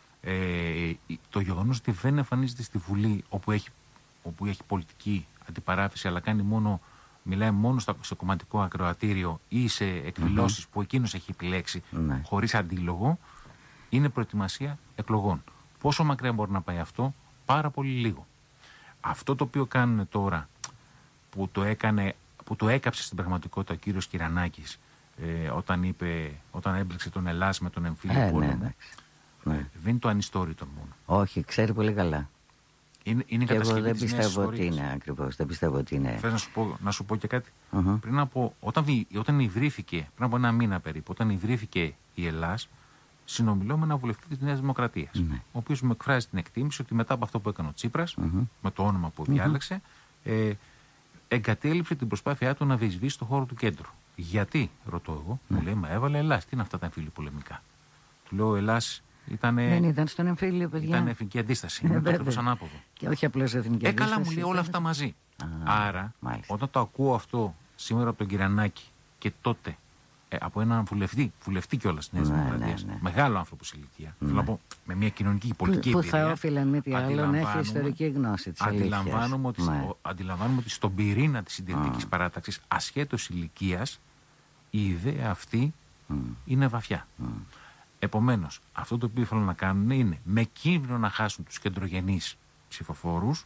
Ε, το γεγονός ότι δεν εμφανίζεται στη Βουλή όπου έχει, όπου έχει πολιτική αντιπαράθεση, αλλά κάνει μόνο, μιλάει μόνο στο, σε κομματικό ακροατήριο ή σε εκδηλώσεις mm-hmm. που εκείνος έχει επιλέξει, mm-hmm. χωρίς αντίλογο, είναι προετοιμασία εκλογών. Πόσο μακριά μπορεί να πάει αυτό? Πάρα πολύ λίγο. Αυτό το οποίο κάνουν τώρα, που το, έκανε, που το έκαψε στην πραγματικότητα ο κύριος Κυρανάκης, ε, όταν, είπε, όταν έμπλεξε τον Ελλάς με τον εμφύλιο ε, πόλεμο, ναι, ναι. δεν είναι το ανιστόρητο μόνο. Όχι, ξέρει πολύ καλά. Είναι, είναι και εγώ δεν της πιστεύω ότι είναι ακριβώς. Δεν πιστεύω ότι είναι. Θες να σου πω, να σου πω και κάτι? Uh-huh. Πριν από, όταν, όταν ιδρύθηκε, πριν από ένα μήνα περίπου, όταν ιδρύθηκε η Ελλάς, συνομιλώ με ένα βουλευτή της Νέας Δημοκρατίας, mm-hmm. ο οποίος μου εκφράζει την εκτίμηση ότι μετά από αυτό που έκανε ο Τσίπρας, mm-hmm. με το όνομα που διάλεξε, mm-hmm. ε, εγκατέλειψε την προσπάθειά του να διεισδύσει στο χώρο του κέντρου. Γιατί, ρωτώ εγώ, mm-hmm. μου λέει, μα έβαλε Ελλάς. Τι είναι αυτά τα εμφύλια πολεμικά? Του λέω, Ελλάς ήτανε, δεν ήταν στον εμφύλιο, παιδιά. Ήταν εθνική αντίσταση. Είναι το ακριβώς ανάποδο. Και όχι απλώς εθνική ε, αντίσταση. Ε, καλά, μου λέει όλα αυτά μαζί. Α, Άρα, μάλιστα. όταν το ακούω αυτό σήμερα από τον Κυρανάκη και τότε ε, από έναν βουλευτή, βουλευτή κιόλας της Νέας ναι, Δημοκρατίας, ναι, ναι. μεγάλο άνθρωπο σε ηλικία, ναι. θέλω να πω, με μια κοινωνική και πολιτική που, εμπειρία. Που θα όφιλαν με τι άλλο να έχει ιστορική γνώση της αντιλαμβάνομαι αλήθειας. ότι, ναι. ο, αντιλαμβάνομαι ότι στον πυρήνα της συντηρητικής mm. παράταξης, ασχέτως ηλικίας, η ιδέα αυτή mm. είναι βαθιά. Mm. Επομένως, αυτό το οποίο θέλουν να κάνουν είναι με κίνδυνο να χάσουν τους κεντρογενείς ψηφοφόρους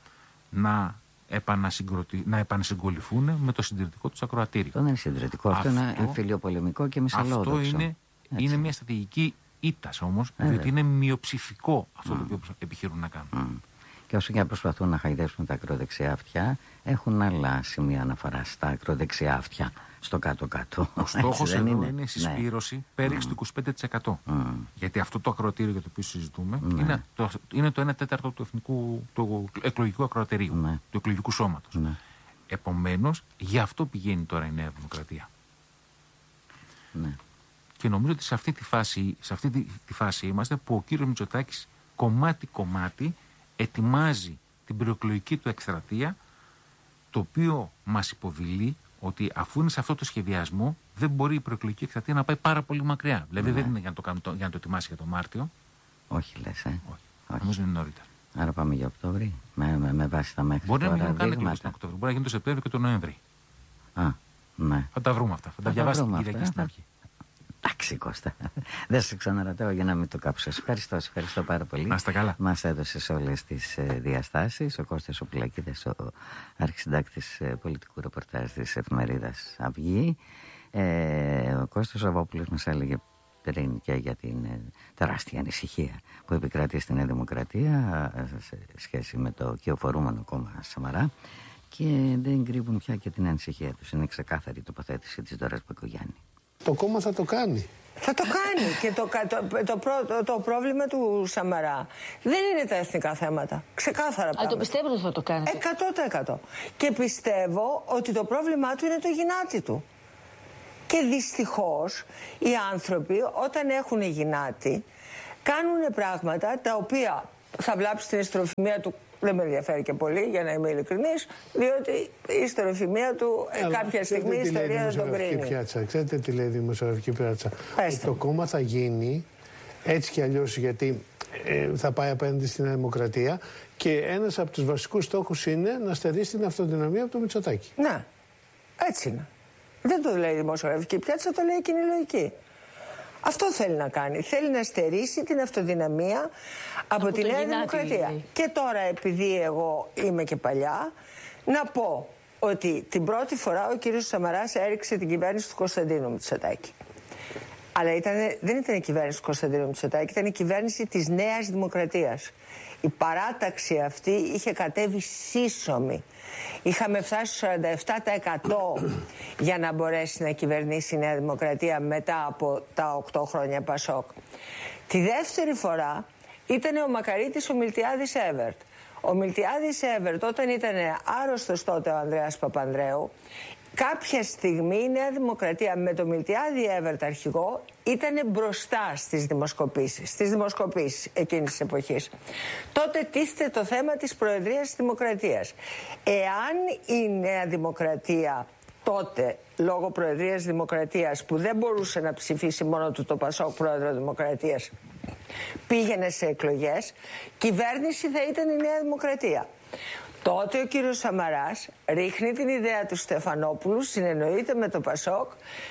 να, να επανασυγκοληθούν με το συντηρητικό τους ακροατήριο. Αυτό δεν είναι συντηρητικό, αυτό, αυτό είναι εμφυλιοπολεμικό και μισαλόδοξο. Αυτό είναι, είναι μια στρατηγική ήττας όμως, ε, διότι είναι μειοψηφικό αυτό mm. το οποίο επιχειρούν να κάνουν. Mm. Και όσο και να προσπαθούν να χαϊδεύσουν τα ακροδεξιά αυτιά, έχουν άλλα σημεία αναφορά στα ακροδεξιά αυτιά. Στο κάτω-κάτω. Ο στόχος εδώ είναι, είναι η συσπήρωση ναι. πέριξη mm. του είκοσι πέντε τοις εκατό. Mm. Γιατί αυτό το ακροατήριο για το οποίο συζητούμε mm. είναι, το, είναι το ένα τέταρτο του, εθνικού, του εκλογικού ακροατηρίου, mm. του εκλογικού σώματος. Mm. Επομένως, γι' αυτό πηγαίνει τώρα η Νέα Δημοκρατία. Mm. Και νομίζω ότι σε αυτή τη φάση, σε αυτή τη, τη φάση είμαστε που ο κύριος Μητσοτάκης κομμάτι-κομμάτι ετοιμάζει την προεκλογική του εκστρατεία, το οποίο μας υποδειλεί ότι αφού είναι σε αυτό το σχεδιασμό, δεν μπορεί η προεκλογική εκστρατεία να πάει πάρα πολύ μακριά. Δηλαδή ναι. δεν είναι για να, το κάνω, για να το ετοιμάσει για το Μάρτιο. Όχι, λες, ε. Όχι. Νομίζω είναι νωρίτερα. Άρα πάμε για Οκτώβρη, με, με, με βάση τα μέχρι μπορεί τώρα. Μπορεί να μην κάνουν εκλογές τον Οκτώβριο, μπορεί να γίνει το Σεπτέμβριο και τον Νοέμβρη. Α, ναι. Θα τα βρούμε αυτά. Θα, θα τα διαβάσετε την Κυριακή στην αρχή. Εντάξει, Κώστα. Δεν σε ξαναρωτάω για να μην το κάψω. Σε ευχαριστώ, σε ευχαριστώ πάρα πολύ. Να είστε καλά. Μας έδωσες όλες τις ε, διαστάσεις. Ο Κώστας ο Πουλακίδας, ο αρχισυντάκτης ε, πολιτικού ρεπορτάζ της εφημερίδας Αυγή. Ε, ο Κώστας ο Αβόπουλος μας έλεγε πριν και για την ε, τεράστια ανησυχία που επικρατεί στην Νέα Δημοκρατία ε, σε σχέση με το κυοφορούμενο κόμμα Σαμαρά. Και δεν κρύβουν πια και την ανησυχία τους. Είναι ξεκάθαρη η τοποθέτηση της Δώρας Μπακογιάννη. Το κόμμα θα το κάνει. Θα το κάνει. Και το, το, το, το, το πρόβλημα του Σαμαρά δεν είναι τα εθνικά θέματα. Ξεκάθαρα πράγματα. Α, το πιστεύω ότι θα το κάνετε. εκατό τοις εκατό. Και πιστεύω ότι το πρόβλημά του είναι το γυνάτι του. Και δυστυχώς οι άνθρωποι όταν έχουν γυνάτι κάνουν πράγματα τα οποία θα βλάψει την ιστροφημία του. Δεν με ενδιαφέρει και πολύ, για να είμαι ειλικρινής, διότι η ιστοροφημία του ε, κάποια στιγμή η ιστορία δεν τον κρίνει. Πιάτσα. Ξέρετε τι λέει η δημοσιογραφική πιάτσα? Το κόμμα θα γίνει έτσι κι αλλιώς, γιατί ε, θα πάει απέναντι στην Δημοκρατία και ένας από τους βασικούς στόχους είναι να στερήσει την αυτοδυναμία από το Μητσοτάκη. Ναι, έτσι είναι. Δεν το λέει η δημοσιογραφική πιάτσα, το λέει η κοινή λογική. Αυτό θέλει να κάνει. Θέλει να στερήσει την αυτοδυναμία από, από τη Νέα Δημοκρατία. Λέει. Και τώρα, επειδή εγώ είμαι και παλιά, να πω ότι την πρώτη φορά ο κύριος Σαμαράς έριξε την κυβέρνηση του Κωνσταντίνου Μητσοτάκη. Αλλά ήτανε, δεν ήταν η κυβέρνηση του Κωνσταντίνου Μητσοτάκη, ήταν η κυβέρνηση της Νέας Δημοκρατίας. Η παράταξη αυτή είχε κατέβει σύσσωμη. Είχαμε φτάσει στο σαράντα επτά τοις εκατό για να μπορέσει να κυβερνήσει η Νέα Δημοκρατία μετά από τα οκτώ χρόνια Πασόκ. Τη δεύτερη φορά ήταν ο Μακαρίτης ο Μιλτιάδης Έβερτ. Ο Μιλτιάδης Έβερτ, όταν ήταν άρρωστος τότε ο Ανδρέας Παπανδρέου, κάποια στιγμή η Νέα Δημοκρατία με το Μιλτιάδη Έβερτ αρχηγό ήταν μπροστά στις δημοσκοπήσεις, στις δημοσκοπήσεις εκείνης της εποχής. Τότε τίθεται το θέμα της Προεδρίας της Δημοκρατίας. Εάν η Νέα Δημοκρατία τότε, λόγω Προεδρίας Δημοκρατίας, που δεν μπορούσε να ψηφίσει μόνο του το Πασόκ Πρόεδρο Δημοκρατίας, πήγαινε σε εκλογές, κυβέρνηση θα ήταν η Νέα Δημοκρατία. Τότε ο κύριος Σαμαράς ρίχνει την ιδέα του Στεφανόπουλου, συνεννοείται με το Πασόκ,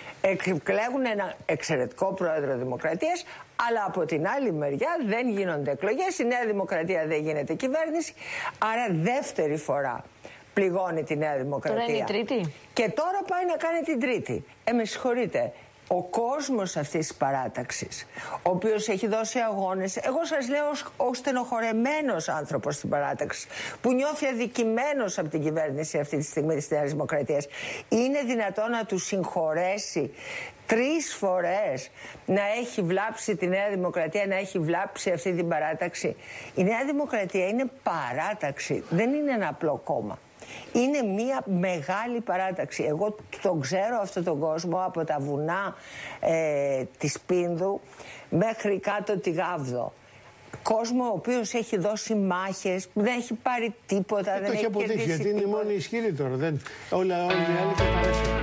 εκλέγουν ένα εξαιρετικό πρόεδρο Δημοκρατίας, αλλά από την άλλη μεριά δεν γίνονται εκλογές, η Νέα Δημοκρατία δεν γίνεται κυβέρνηση, άρα δεύτερη φορά πληγώνει τη Νέα Δημοκρατία. Τώρα είναι η τρίτη. Και τώρα πάει να κάνει την τρίτη. Ε, με συγχωρείτε. Ο κόσμος αυτής της παράταξης, ο οποίος έχει δώσει αγώνες, εγώ σας λέω ως, ως στενοχωρεμένος άνθρωπος στην παράταξη, που νιώθει αδικημένος από την κυβέρνηση αυτή τη στιγμή της Νέας Δημοκρατίας, είναι δυνατόν να του συγχωρέσει τρεις φορές να έχει βλάψει τη Νέα Δημοκρατία, να έχει βλάψει αυτή την παράταξη? Η Νέα Δημοκρατία είναι παράταξη, δεν είναι ένα απλό κόμμα. Είναι μια μεγάλη παράταξη. Εγώ τον ξέρω αυτόν τον κόσμο από τα βουνά ε, της Πίνδου μέχρι κάτω τη Γάβδο. Κόσμο ο οποίος έχει δώσει μάχες, δεν έχει πάρει τίποτα, ε, δεν το έχει αποδείξει, κερδίσει γιατί τίποτα. είναι μόνο ισχυρή τώρα. Δεν, όλα, όλοι οι άλλοι θα παρέσουν.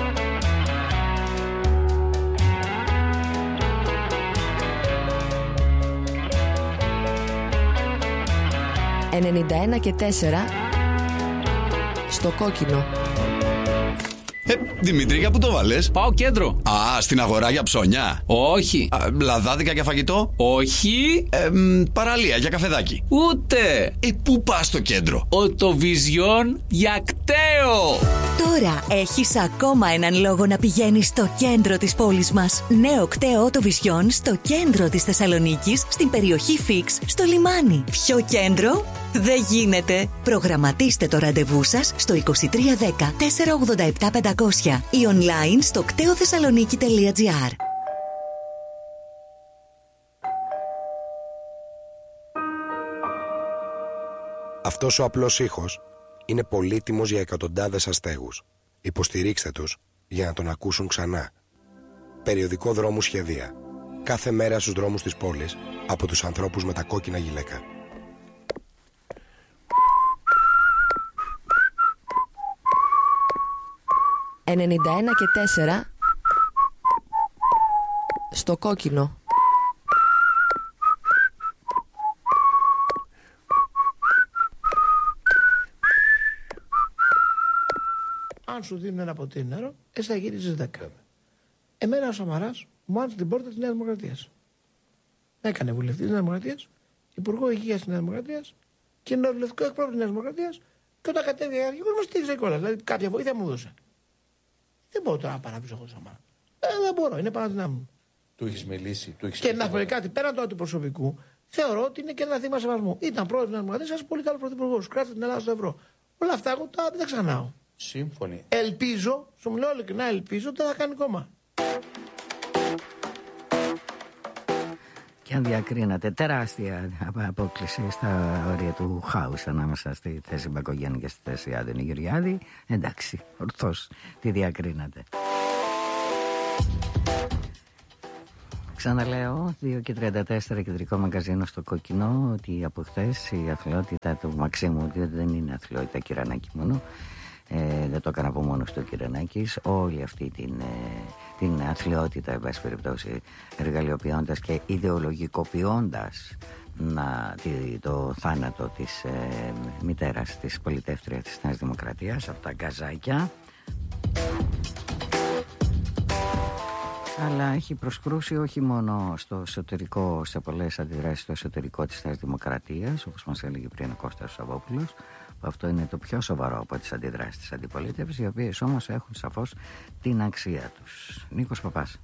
ενενήντα ένα και τέσσερα στο κόκκινο. Ε, Δημήτρη, για πού το βάλες? Πάω κέντρο. Α, στην αγορά για ψώνια. Όχι. Α, λαδάδικα για φαγητό. Όχι. Ε, μ, παραλία για καφεδάκι. Ούτε. Ε, πού πας στο κέντρο? Οτοβιζιόν για κταίο. Τώρα έχεις ακόμα έναν λόγο να πηγαίνεις στο κέντρο της πόλης μας. Νέο κταίο Οτοβιζιόν στο κέντρο της Θεσσαλονίκης, στην περιοχή Φίξ, στο λιμάνι. Ποιο κέντρο? Δεν γίνεται. Προγραμματίστε το ραντεβού σας στο είκοσι τρία δέκα τετρακόσια ογδόντα επτά πεντακόσια ή online στο κτέοθεσσαλονίκη τελεία τζι άρ. Αυτός ο απλός ήχος είναι πολύτιμος για εκατοντάδες αστέγους. Υποστηρίξτε τους για να τον ακούσουν ξανά. Περιοδικό Δρόμου Σχεδία. Κάθε μέρα στους δρόμους της πόλης από τους ανθρώπους με τα κόκκινα γυλαίκα. ενενήντα ένα και τέσσερα στο κόκκινο. Αν σου δίνουν ένα ποτήρι νερό, εσύ θα γυρίζεις δέκα. Εμένα ο Σαμαράς μου άνοιξε την πόρτα της Νέας Δημοκρατίας. Έκανε βουλευτή της Νέας Δημοκρατίας, υπουργό υγείας της Νέας Δημοκρατίας και νεολευτικό εκπρόσωπο της Νέας Δημοκρατίας, και όταν κατέβηκε αρχηγός μου στήριξε κιόλας. Δηλαδή κάποια βοήθεια μου έδωσε. Δεν μπορώ τώρα να παραπίσω εγώ το Σαμαρά. Ε, δεν μπορώ, είναι πάνω δυνάμει μου. Του έχεις μιλήσει, του έχεις. Και να πω κάτι, πέραν τώρα του προσωπικού, θεωρώ ότι είναι και ένα θύμα σεβασμού. Ήταν πρόεδρος της Νέας Δημοκρατίας, πολύ καλό πρωθυπουργός, κράτησε την Ελλάδα στο ευρώ. Όλα αυτά εγώ τα δεν τα ξανάω. Σύμφωνοι. Ελπίζω, σου μιλάω ειλικρινά, ελπίζω ότι δεν θα κάνει κόμμα. Και αν διακρίνατε τεράστια απόκληση στα όρια του χάους ανάμεσα στη θέση Μπακογιάννη και στη θέση Άδωνη Γεωργιάδη, εντάξει, ορθώς τη διακρίνατε. Ξαναλέω, δύο και τριάντα τέσσερα κεντρικό μαγκαζίνο στο Κόκκινο, ότι από χθες η αθλειότητα του Μαξίμου, διότι δεν είναι αθλειότητα Κυρανάκη μόνο, ε, δεν το έκανα από μόνος του Κυρανάκης, όλη αυτή την, ε, την αθλειότητα, εν πάση περιπτώσει, εργαλειοποιώντας και ιδεολογικοποιώντας να, το θάνατο της ε, μητέρας της πολιτεύτριας της Νέας Δημοκρατίας από τα γκαζάκια. Αλλά έχει προσκρούσει όχι μόνο στο εσωτερικό, σε πολλές αντιδράσεις στο εσωτερικό της Νέας Δημοκρατίας, όπως μας έλεγε πριν ο Κώστας Σαββόπουλος, που αυτό είναι το πιο σοβαρό από τις αντιδράσεις της αντιπολίτευσης, οι οποίες όμως έχουν σαφώς την αξία τους. Νίκος Παπάς.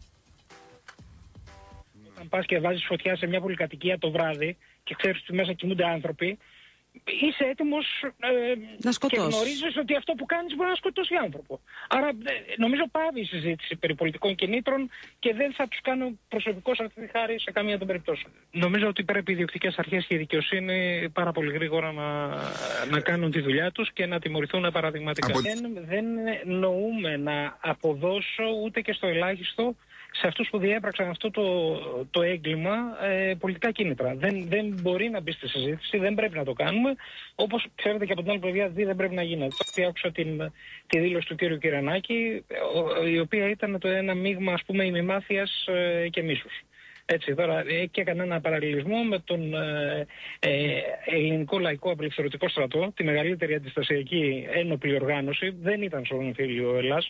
Όταν πας και βάζεις φωτιά σε μια πολυκατοικία το βράδυ και ξέρεις ότι μέσα κοιμούνται άνθρωποι, είσαι έτοιμος ε, και γνωρίζεις ότι αυτό που κάνεις μπορεί να σκοτώσει άνθρωπο. Άρα ε, νομίζω πάβει η συζήτηση περί πολιτικών κινήτρων και δεν θα τους κάνω προσωπικός αυτή τη χάρη σε καμία των περιπτώσεων. Νομίζω ότι πρέπει οι διοκτικές αρχές και η δικαιοσύνη πάρα πολύ γρήγορα να, να κάνουν τη δουλειά τους και να τιμωρηθούν παραδειγματικά. Από... Δεν, δεν νοούμε να αποδώσω ούτε και στο ελάχιστο σε αυτούς που διέπραξαν αυτό το, το έγκλημα ε, πολιτικά κίνητρα. Δεν, δεν μπορεί να μπει στη συζήτηση, δεν πρέπει να το κάνουμε. Όπως ξέρετε και από την άλλη πλευρά δεν πρέπει να γίνεται. Τώρα άκουσα την, τη δήλωση του κύριου Κυρανάκη, η οποία ήταν το ένα μείγμα, ας πούμε, ημιμάθειας ε, και μίσους. Έτσι, τώρα και έκανε ένα παραλληλισμό με τον ε, ε, Ελληνικό Λαϊκό Απελευθερωτικό Στρατό, τη μεγαλύτερη αντιστασιακή ένοπλη οργάνωση. Δεν ήταν στον εμφύλιο ο Ελλάς.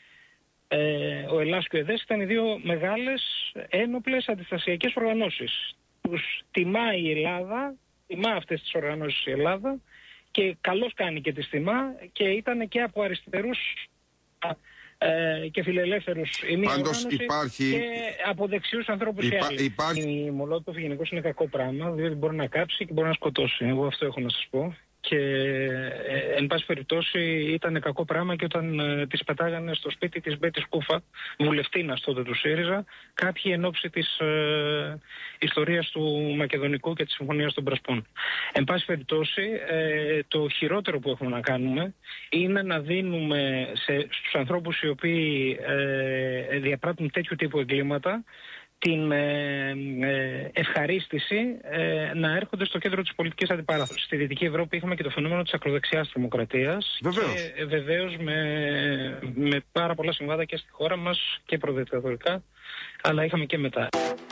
Ε, ο Ελλάς και ο ΕΔΕΣ ήταν οι δύο μεγάλες ένοπλες αντιστασιακές οργανώσεις. Τους τιμά η Ελλάδα, τιμά αυτές τις οργανώσεις η Ελλάδα και καλώς κάνει και τις τιμά και ήταν και από αριστερούς ε, και φιλελεύθερους η μία οργάνωση υπάρχει... και από δεξιούς ανθρώπους Υπά... η άλλη. Υπάρχει... Η Μολότοφ γενικώς είναι κακό πράγμα, διότι μπορεί να κάψει και μπορεί να σκοτώσει. Εγώ αυτό έχω να σας πω. Και ε, εν πάση περιπτώσει ήταν κακό πράγμα και όταν ε, τις πετάγανε στο σπίτι της Μπέτης Κούφα, βουλευτήνας τότε του ΣΥΡΙΖΑ, κάποιοι εν ώψη της ε, ιστορίας του Μακεδονικού και της Συμφωνίας των Πρασπών. Εν πάση περιπτώσει, ε, το χειρότερο που έχουμε να κάνουμε είναι να δίνουμε σε, στους ανθρώπους οι οποίοι ε, διαπράττουν τέτοιου τύπου εγκλήματα την ε, ε, ευχαρίστηση ε, να έρχονται στο κέντρο της πολιτικής αντιπαράθεσης. Στη Δυτική Ευρώπη είχαμε και το φαινόμενο της ακροδεξιάς τρομοκρατίας. Βεβαίως. Και ε, βεβαίως με, με πάρα πολλά συμβάντα και στη χώρα μας και προδικτατορικά, αλλά είχαμε και μετά.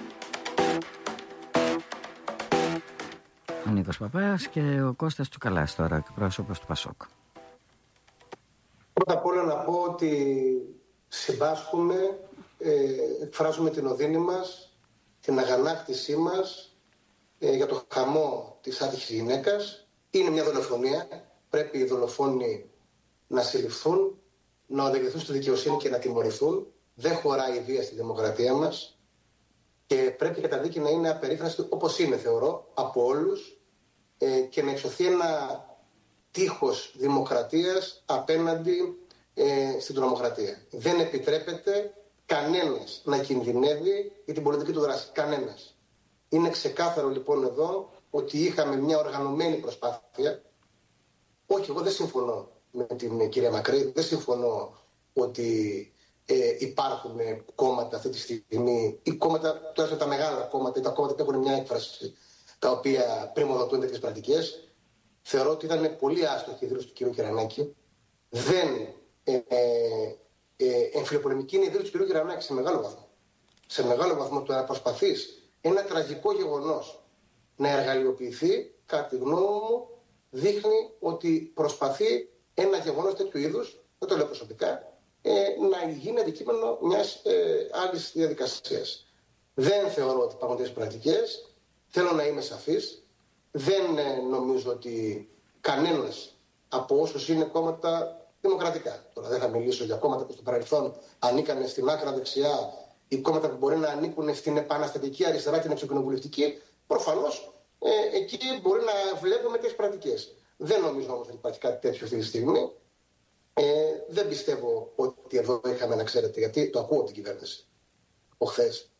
Ο Νίκος Παπάς και ο Κώστας Τσουκαλάς τώρα, εκπρόσωπος του ΠΑΣΟΚ. Πρώτα απ' όλα να πω ότι συμπάσχουμε, ε, εκφράζουμε την οδύνη μας, την αγανάκτησή μας ε, για το χαμό της άτυχης γυναίκας. Είναι μια δολοφονία. Πρέπει οι δολοφόνοι να συλληφθούν, να οδηγηθούν στη δικαιοσύνη και να τιμωρηθούν. Δεν χωράει η βία στη δημοκρατία μας και πρέπει η καταδίκη να είναι απερίφραστη, όπως είναι, θεωρώ, από όλους ε, και να εξωθεί ένα τείχος δημοκρατίας απέναντι ε, στην τρομοκρατία. Δεν επιτρέπεται κανένας να κινδυνεύει για την πολιτική του δράση. Κανένας. Είναι ξεκάθαρο λοιπόν εδώ ότι είχαμε μια οργανωμένη προσπάθεια. Όχι, εγώ δεν συμφωνώ με την κυρία Μακρύ, δεν συμφωνώ ότι ε, υπάρχουν κόμματα αυτή τη στιγμή, ή κόμματα, τουλάχιστον τα μεγάλα κόμματα ή τα κόμματα που έχουν μια έκφραση, τα οποία πρημοδοτούν τέτοιες πρακτικές. Θεωρώ ότι ήταν πολύ άστοχη η δήλωση του κ. Κυρανάκη. Δεν ε, ε, ε, εμφυλοπολεμική είναι η δήλωση του κ. Κυρανάκη σε μεγάλο βαθμό. Σε μεγάλο βαθμό το να προσπαθείς ένα τραγικό γεγονός να εργαλειοποιηθεί, κατά τη γνώμη μου, δείχνει ότι προσπαθεί ένα γεγονός τέτοιου είδους, δεν το λέω προσωπικά, ε, να γίνει αντικείμενο μιας ε, άλλης διαδικασίας. Δεν θεωρώ ότι υπάρχουν τέτοιες πρακτικές. Θέλω να είμαι σαφής. Δεν ε, νομίζω ότι κανένας από όσους είναι κόμματα δημοκρατικά, τώρα δεν θα μιλήσω για κόμματα που στο παρελθόν ανήκαν στην άκρα δεξιά ή κόμματα που μπορεί να ανήκουν στην επαναστατική αριστερά, την εξοκοινοβουλευτική, προφανώς ε, εκεί μπορεί να βλέπουμε τις πρακτικές. Δεν νομίζω όμως ότι υπάρχει κάτι τέτοιο αυτή τη στιγμή. Ε, δεν πιστεύω ότι εδώ είχαμε, να ξέρετε, γιατί το ακούω την κυβέρνηση. Οχθές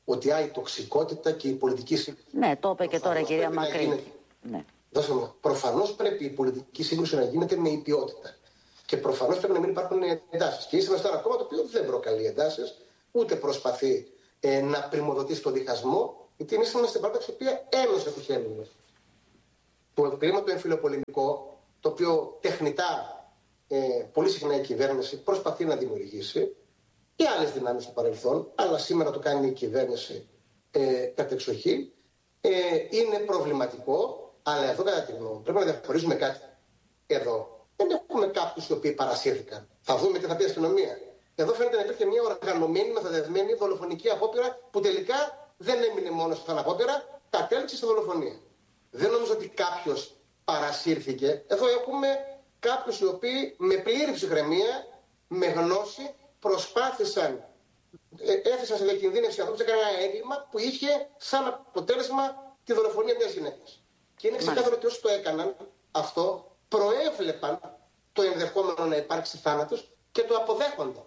ότι η τοξικότητα και η πολιτική σύγκρουση. Ναι, το είπε και τώρα η κυρία Μακρύ. Ναι. Προφανώς πρέπει η πολιτική σύγκρουση να γίνεται με υπιότητα. Και προφανώς πρέπει να μην υπάρχουν εντάσεις. Και είσαστε ένα κόμμα το οποίο δεν προκαλεί εντάσεις, ούτε προσπαθεί ε, να πρημοδοτήσει τον διχασμό, γιατί εμείς είμαστε στην παράταξη η οποία ένωσε τους Έλληνες. Το κλίμα το εμφυλοπολεμικό, το οποίο τεχνητά ε, πολύ συχνά η κυβέρνηση προσπαθεί να δημιουργήσει, και άλλες δυνάμεις στο παρελθόν, αλλά σήμερα το κάνει η κυβέρνηση ε, κατεξοχή, ε, είναι προβληματικό. Αλλά εδώ, κατά τη γνώμη μου, πρέπει να διαχωρίζουμε κάτι. Εδώ δεν έχουμε κάποιους οι οποίοι παρασύρθηκαν. Θα δούμε τι θα πει η αστυνομία. Εδώ φαίνεται να υπήρχε μια οργανωμένη, μεθοδευμένη δολοφονική απόπειρα που τελικά δεν έμεινε μόνο σαν απόπειρα, κατέληξε στη δολοφονία. Δεν νομίζω ότι κάποιος παρασύρθηκε. Εδώ έχουμε κάποιους οι οποίοι με πλήρη ψυχραιμία, με γνώση, προσπάθησαν, ε, έθεσαν σε διακινδύνευση ανθρώπους σε κανένα έγκλημα που είχε σαν αποτέλεσμα τη δολοφονία μιας γυναίκας. Και είναι ξεκάθαρο ότι όσοι το έκαναν αυτό, προέβλεπαν το ενδεχόμενο να υπάρξει θάνατος και το αποδέχονταν.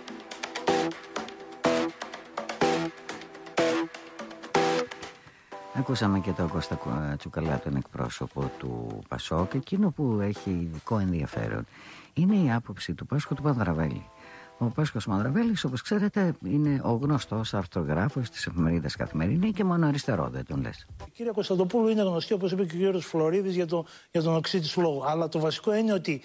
Ακούσαμε και τον Κώστα Τσουκαλά, τον εκπρόσωπο του ΠΑΣΟΚ, και εκείνο που έχει ειδικό ενδιαφέρον είναι η άποψη του Πάσχου του Πανδραβέλη. Ο Πάσχος Μανδραβέλης, όπως ξέρετε, είναι ο γνωστός αρθρογράφος της εφημερίδας Καθημερινή και μόνο αριστερό, δεν τον λες. Η κυρία Κωνσταντοπούλου είναι γνωστή, όπως είπε και ο κύριος Φλωρίδης, για, το, για τον οξύ της λόγου. Αλλά το βασικό είναι ότι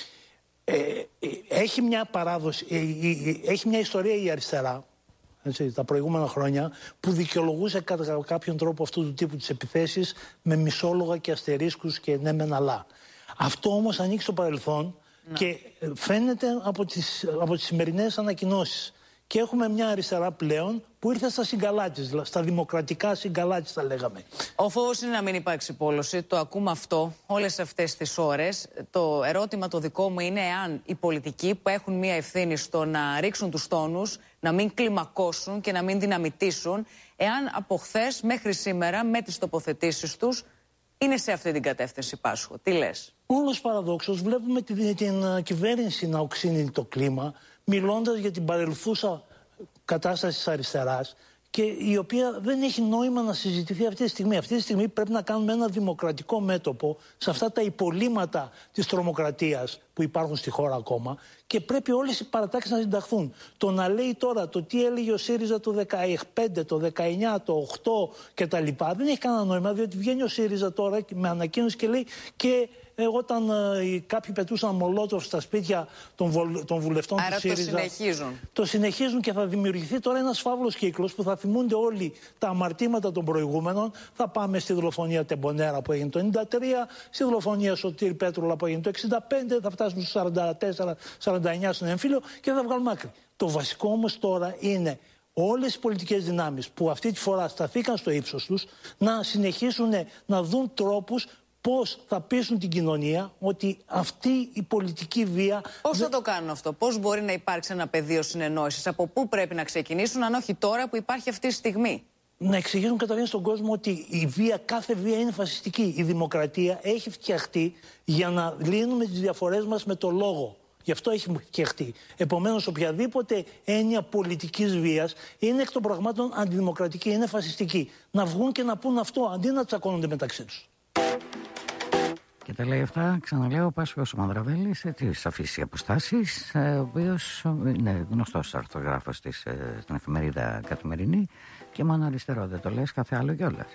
ε, ε, έχει μια παράδοση, ε, ε, έχει μια ιστορία η αριστερά, έτσι, τα προηγούμενα χρόνια, που δικαιολογούσε κατά κάποιον τρόπο αυτού του τύπου τις επιθέσεις με μισόλογα και αστερίσκους και ναι μεν αλλά. Αυτό όμως ανοίξει στο παρελθόν. Ναι. Και φαίνεται από τις, από τις σημερινές ανακοινώσεις. Και έχουμε μια αριστερά πλέον που ήρθε στα συγκαλά της, στα δημοκρατικά συγκαλά της, θα λέγαμε. Ο φόβος είναι να μην υπάρξει πόλωση. Το ακούμε αυτό όλες αυτές τις ώρες. Το ερώτημα το δικό μου είναι εάν οι πολιτικοί που έχουν μια ευθύνη στο να ρίξουν τους τόνους, να μην κλιμακώσουν και να μην δυναμητήσουν, εάν από χθες μέχρι σήμερα με τις τοποθετήσεις τους είναι σε αυτή την κατεύθυνση, Πάσχο. Τι λες? Όλος παραδόξως βλέπουμε την, την κυβέρνηση να οξύνει το κλίμα, μιλώντας για την παρελθούσα κατάσταση της αριστεράς, και η οποία δεν έχει νόημα να συζητηθεί αυτή τη στιγμή. Αυτή τη στιγμή πρέπει να κάνουμε ένα δημοκρατικό μέτωπο σε αυτά τα υπολείμματα της τρομοκρατίας που υπάρχουν στη χώρα ακόμα, και πρέπει όλες οι παρατάξεις να συνταχθούν. Το να λέει τώρα το τι έλεγε ο ΣΥΡΙΖΑ το δεκαπέντε, το δεκαεννιά, το οκτώ κτλ. Δεν έχει κανένα νόημα, διότι βγαίνει ο ΣΥΡΙΖΑ τώρα με ανακοίνωση και λέει και ε, όταν ε, κάποιοι πετούσαν μολότοφ στα σπίτια των, βολ, των βουλευτών Άρα του ΣΥΡΙΖΑ. Το συνεχίζουν. Το συνεχίζουν και θα δημιουργηθεί τώρα ένας φαύλος κύκλος που θα θυμούνται όλοι τα αμαρτήματα των προηγούμενων. Θα πάμε στη δολοφονία Τεμπονέρα που έγινε το ενενήντα τρία, στη δολοφονία Σωτήρη Πέτρουλα που έγινε το εξήντα πέντε, θα φτάσουμε στο σαράντα τέσσερα σαράντα εννιά στον εμφύλιο και θα βγάλουμε άκρη. Το βασικό όμως τώρα είναι όλες οι πολιτικές δυνάμεις που αυτή τη φορά σταθήκαν στο ύψος τους να συνεχίσουν να δουν τρόπους πώς θα πείσουν την κοινωνία ότι αυτή η πολιτική βία... Πώς θα το κάνουν αυτό, πώς μπορεί να υπάρξει ένα πεδίο συνεννόησης, από πού πρέπει να ξεκινήσουν, αν όχι τώρα που υπάρχει αυτή τη στιγμή? Να εξηγήσουν καταρχήν στον κόσμο ότι η βία, κάθε βία είναι φασιστική. Η δημοκρατία έχει φτιαχτεί για να λύνουμε τις διαφορές μας με το λόγο. Γι' αυτό έχει φτιαχτεί. Επομένως, οποιαδήποτε έννοια πολιτικής βίας είναι εκ των πραγμάτων αντιδημοκρατική, είναι φασιστική. Να βγουν και να πούν αυτό, αντί να τσακώνονται μεταξύ τους. Και τα λέει αυτά, ξαναλέω, ο Πάσχος Μανδραβέλης, στις αφήσεις αποστάσεις, ο οποίος είναι γνωστός αρθρογράφος της, στην εφημερίδα Καθημερινή και μόνο αριστερό, δεν το λες, κάθε άλλο κιόλας.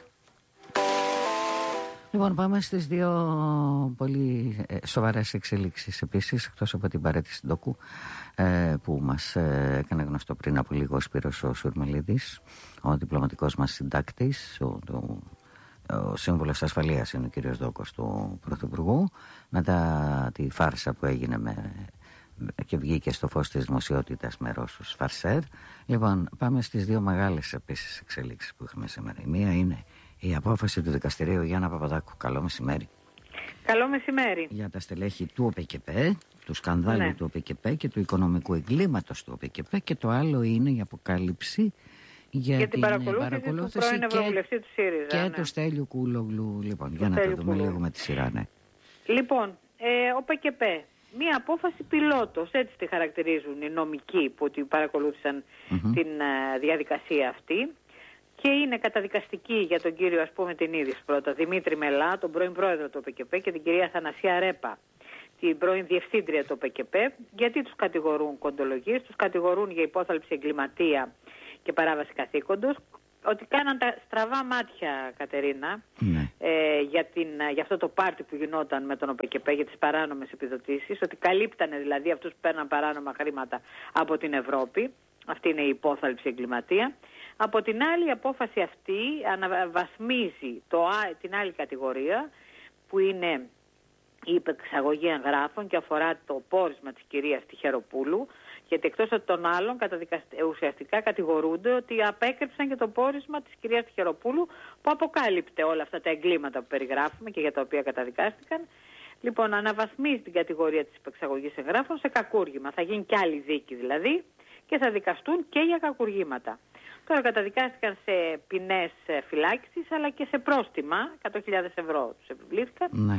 Λοιπόν, πάμε στις δύο πολύ σοβαρές εξελίξεις επίσης, εκτός από την παρέτηση ντοκού που μας έκανε γνωστό πριν από λίγο ο Σπύρος ο Σουρμελίδης, ο διπλωματικός μας συντάκτης, ο, ο, ο σύμβουλος ασφαλείας είναι ο κύριος Δόκος του Πρωθυπουργού, μετά τη φάρσα που έγινε με, και βγήκε στο φως της δημοσιότητας με Ρώσους φαρσέρ. Λοιπόν, πάμε στις δύο μεγάλες επίσης εξελίξεις που είχαμε σήμερα. Η μία είναι η απόφαση του δικαστηρίου Γιάννα Παπαδάκου. Καλό μεσημέρι. Καλό μεσημέρι. Για τα στελέχη του ΟΠΕΚΕΠΕ, του σκανδάλου ναι. του ΟΠΕΚΕΠΕ και του οικονομικού εγκλήματος του ΟΠΕΚΕΠΕ, και το άλλο είναι η αποκάλυψη για, για την, την παρακολούθηση, παρακολούθηση του πρώην Ευρωβουλευτή του ΣΥΡΙΖΑ. Και ναι. του Στέλιου Κούλογλου. Λοιπόν, του για να Στέλιου τα δούμε Κούλογλου. λίγο με τη σειρά, ναι. Λοιπόν, ε, ΟΠΕΚΕΠΕ. Μία απόφαση πιλότος, έτσι τη χαρακτηρίζουν οι νομικοί που την παρακολούθησαν mm-hmm. την uh, διαδικασία αυτή. και είναι καταδικαστική για τον κύριο, ας πούμε, την είδηση πρώτα, Δημήτρη Μελά, τον πρώην πρόεδρο του ΟΠΕΚΕΠΕ, και την κυρία Θανασία Ρέπα, την πρώην διευθύντρια του ΟΠΕΚΕΠΕ. Γιατί τους κατηγορούν κοντολογίες? Τους κατηγορούν για υπόθαλψη εγκληματία και παράβαση καθήκοντος, ότι κάναν τα στραβά μάτια, Κατερίνα, ναι. ε, για, την, για αυτό το πάρτι που γινόταν με τον ΟΠΕΚΕΠΕ, για τις παράνομες επιδοτήσεις, ότι καλύπτανε δηλαδή αυτούς που παίρναν παράνομα χρήματα από την Ευρώπη. Αυτή είναι η υπόθαλψη εγκληματία. Από την άλλη, η απόφαση αυτή αναβαθμίζει το, την άλλη κατηγορία, που είναι η υπεξαγωγή εγγράφων και αφορά το πόρισμα της κυρίας Τυχεροπούλου, γιατί εκτός από των άλλων ουσιαστικά κατηγορούνται ότι απέκρυψαν και το πόρισμα της κυρίας Τυχεροπούλου, που αποκάλυπτε όλα αυτά τα εγκλήματα που περιγράφουμε και για τα οποία καταδικάστηκαν. Λοιπόν, αναβαθμίζει την κατηγορία της υπεξαγωγής εγγράφων σε κακούργημα. Θα γίνει κι άλλη δίκη δηλαδή και θα δικαστούν και για κακουργήματα. Τώρα καταδικάστηκαν σε ποινές φυλάκισης αλλά και σε πρόστιμα, εκατό χιλιάδες ευρώ τους επιβλήθηκαν. Ναι.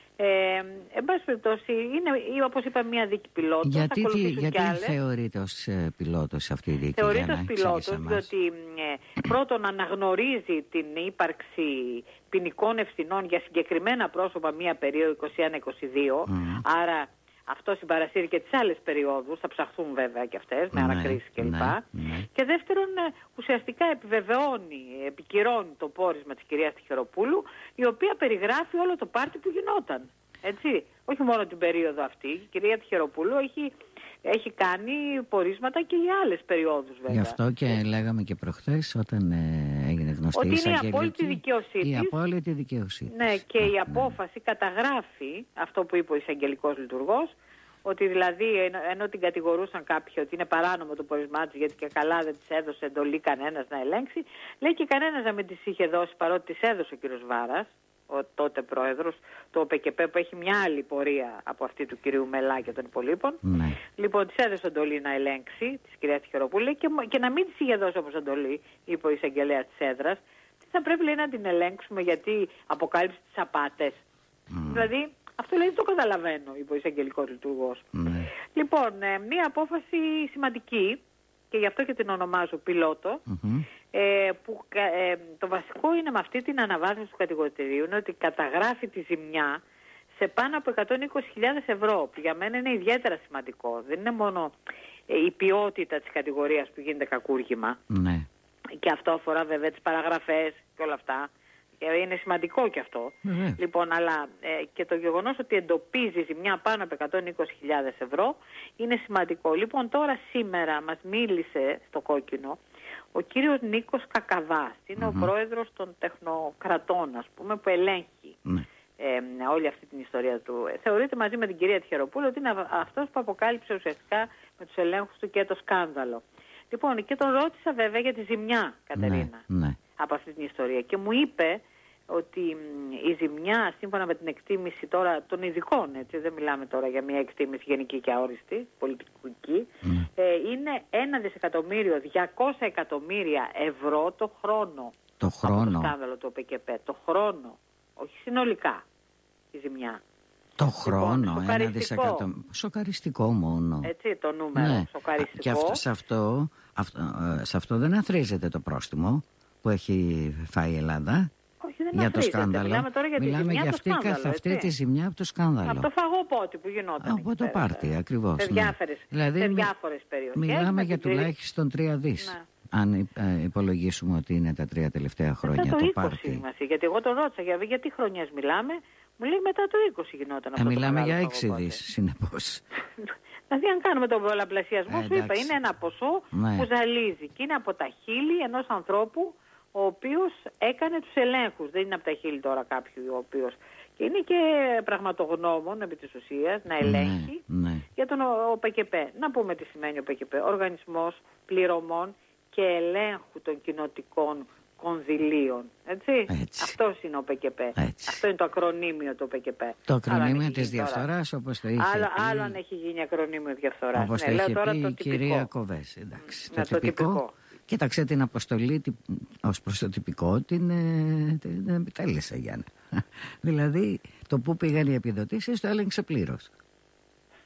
Ε, εν πάση περιπτώσει, είναι, όπως είπα, μια δίκη πιλότος. Γιατί, τι, γιατί θεωρείται ως ε, πιλότος αυτή η δίκη? Θεωρείται ως πιλότος, διότι ε, πρώτον αναγνωρίζει την ύπαρξη ποινικών ευθυνών για συγκεκριμένα πρόσωπα μία περίοδο είκοσι ένα είκοσι δύο, mm. άρα αυτό συμπαρασύρει και τις άλλες περιόδους, θα ψαχθούν βέβαια και αυτές, με ναι, ανακρίσεις κλπ. Ναι, ναι. Και δεύτερον, ουσιαστικά επιβεβαιώνει, επικυρώνει το πόρισμα της κυρίας Τυχεροπούλου, η οποία περιγράφει όλο το πάρτι που γινόταν. Έτσι, όχι μόνο την περίοδο αυτή. Η κυρία Τυχεροπούλου έχει, έχει κάνει πορίσματα και για άλλες περιόδους βέβαια. Γι' αυτό και ε. λέγαμε και προχθές, όταν ε, έγινε γνωστή η εισαγγελική, ότι είναι η απόλυτη δικαιοσύνη. Η απόλυτη δικαιοσύνη. Ναι, και Α, η απόφαση ναι. καταγράφει αυτό που είπε ο εισαγγελικός λειτουργός, ότι δηλαδή ενώ, ενώ την κατηγορούσαν κάποιοι ότι είναι παράνομο το πορισμά της, γιατί και καλά δεν της έδωσε εντολή κανένας να ελέγξει, λέει και κανένας να μην της είχε δώσει, παρότι της έδωσε ο κύριος Βάρας, ο τότε πρόεδρος του ΟΠΕΚΕΠΕ, που έχει μια άλλη πορεία από αυτή του κυρίου Μελά και των υπολείπων. Ναι. Λοιπόν, της έδωσε εντολή να ελέγξει, της κυρίας Τυχεροπούλου, και, και να μην της είχε δώσει όπως εντολή, είπε ο εισαγγελέας της έδρας, τι θα πρέπει, λέει, να την ελέγξουμε γιατί αποκάλυψε τις απάτες. Mm. Δηλαδή, αυτό λέει το καταλαβαίνω, είπε ο εισαγγελικός λειτουργός. Mm. Λοιπόν, ε, μία απόφαση σημαντική, και γι' αυτό και την ονομάζω πιλότο, mm-hmm. ε, που ε, το βασικό είναι με αυτή την αναβάθμιση του κατηγορητηρίου, είναι ότι καταγράφει τη ζημιά σε πάνω από εκατόν είκοσι χιλιάδες ευρώ, που για μένα είναι ιδιαίτερα σημαντικό. Δεν είναι μόνο ε, η ποιότητα της κατηγορίας που γίνεται κακούργημα, mm. και αυτό αφορά βέβαια τις παραγραφές και όλα αυτά. Είναι σημαντικό και αυτό. Mm-hmm. Λοιπόν, αλλά ε, και το γεγονός ότι εντοπίζει ζημιά πάνω από εκατόν είκοσι χιλιάδες ευρώ είναι σημαντικό. Λοιπόν, τώρα σήμερα μας μίλησε στο Κόκκινο ο κύριος Νίκος Κακαβάς. Είναι mm-hmm. ο πρόεδρος των τεχνοκρατών, ας πούμε, που ελέγχει mm-hmm. ε, όλη αυτή την ιστορία του. Θεωρείται μαζί με την κυρία Τυχεροπούλου ότι είναι αυτός που αποκάλυψε ουσιαστικά με τους ελέγχους του και το σκάνδαλο. Λοιπόν, και τον ρώτησα βέβαια για τη ζημιά, Κατερίνα, mm-hmm. από αυτή την ιστορία, και μου είπε ότι η ζημιά, σύμφωνα με την εκτίμηση τώρα των ειδικών, έτσι, δεν μιλάμε τώρα για μια εκτίμηση γενική και αόριστη, πολιτική, mm. ε, είναι ένα δισεκατομμύριο διακόσια εκατομμύρια ευρώ το χρόνο. Το χρόνο. Από το σκάνδαλο του ΟΠΕΚΕΠΕ. Το χρόνο, όχι συνολικά η ζημιά. Το χρόνο, λοιπόν, ένα δισεκατομμύριο. Σοκαριστικό μόνο. Έτσι, το νούμερο, ναι. Σοκαριστικό. Και αυτό, σε, αυτό, αυτό, σε αυτό δεν αθροίζεται το πρόστιμο που έχει φάει η Ελλάδα. Όχι, δεν για το σκάνδαλο. Μιλάμε τώρα για τη Μιλάμε ζημιά για αυτή καθ' αυτή τη ζημιά από το σκάνδαλο. Από το φαγοπότη που γινόταν. Από το πάρτι, ακριβώς. Σε διάφορες, ναι. δηλαδή, σε διάφορες περιοχές. Μιλάμε για τουλάχιστον τρία δις. Ναι. Αν ε, υπολογίσουμε ότι είναι τα τρία τελευταία χρόνια μετά το, το πάρτι. Είμαστε, γιατί εγώ τον ρώτησα για, για τι χρονιές μιλάμε. Μου λέει μετά το είκοσι γινόταν αυτό. Ε, μιλάμε το για έξι δις συνεπώς. Δηλαδή, αν κάνουμε τον πολλαπλασιασμό, ε, σου είπα, είναι ένα ποσό ναι. που ζαλίζει και είναι από τα χείλη ενός ανθρώπου ο οποίος έκανε τους ελέγχους. Δεν είναι από τα χείλη τώρα κάποιου ο οποίος. Και είναι και πραγματογνώμων επί της ουσίας να ελέγχει ναι, ναι. για τον ΟΠΕΚΕΠΕ. Να πούμε τι σημαίνει ο ΟΠΕΚΕΠΕ. Οργανισμός Πληρωμών και Ελέγχου των Κοινοτικών Κονδυλίων. Έτσι. Έτσι. Αυτός είναι ο ΟΠΕΚΕΠΕ. Έτσι. Αυτό είναι το ακρονίμιο του ΟΠΕΚΕΠΕ. Το ακρονίμιο της διαφθοράς, όπως το είχε άλλο, πει. Άλλο αν έχει γίνει ακρονίμιο διαφθοράς. Όπως ναι, το είχε τώρα πει το η τυπικό. κυρία Κοβές. Εντάξει, ναι, το, το τυπικό. τυπικό. Κοίταξε την αποστολή ως προς το τυπικό, την, την επιτέλεσε Γιάννη. Δηλαδή το που πήγαν οι επιδοτήσεις το έλεγξε πλήρως.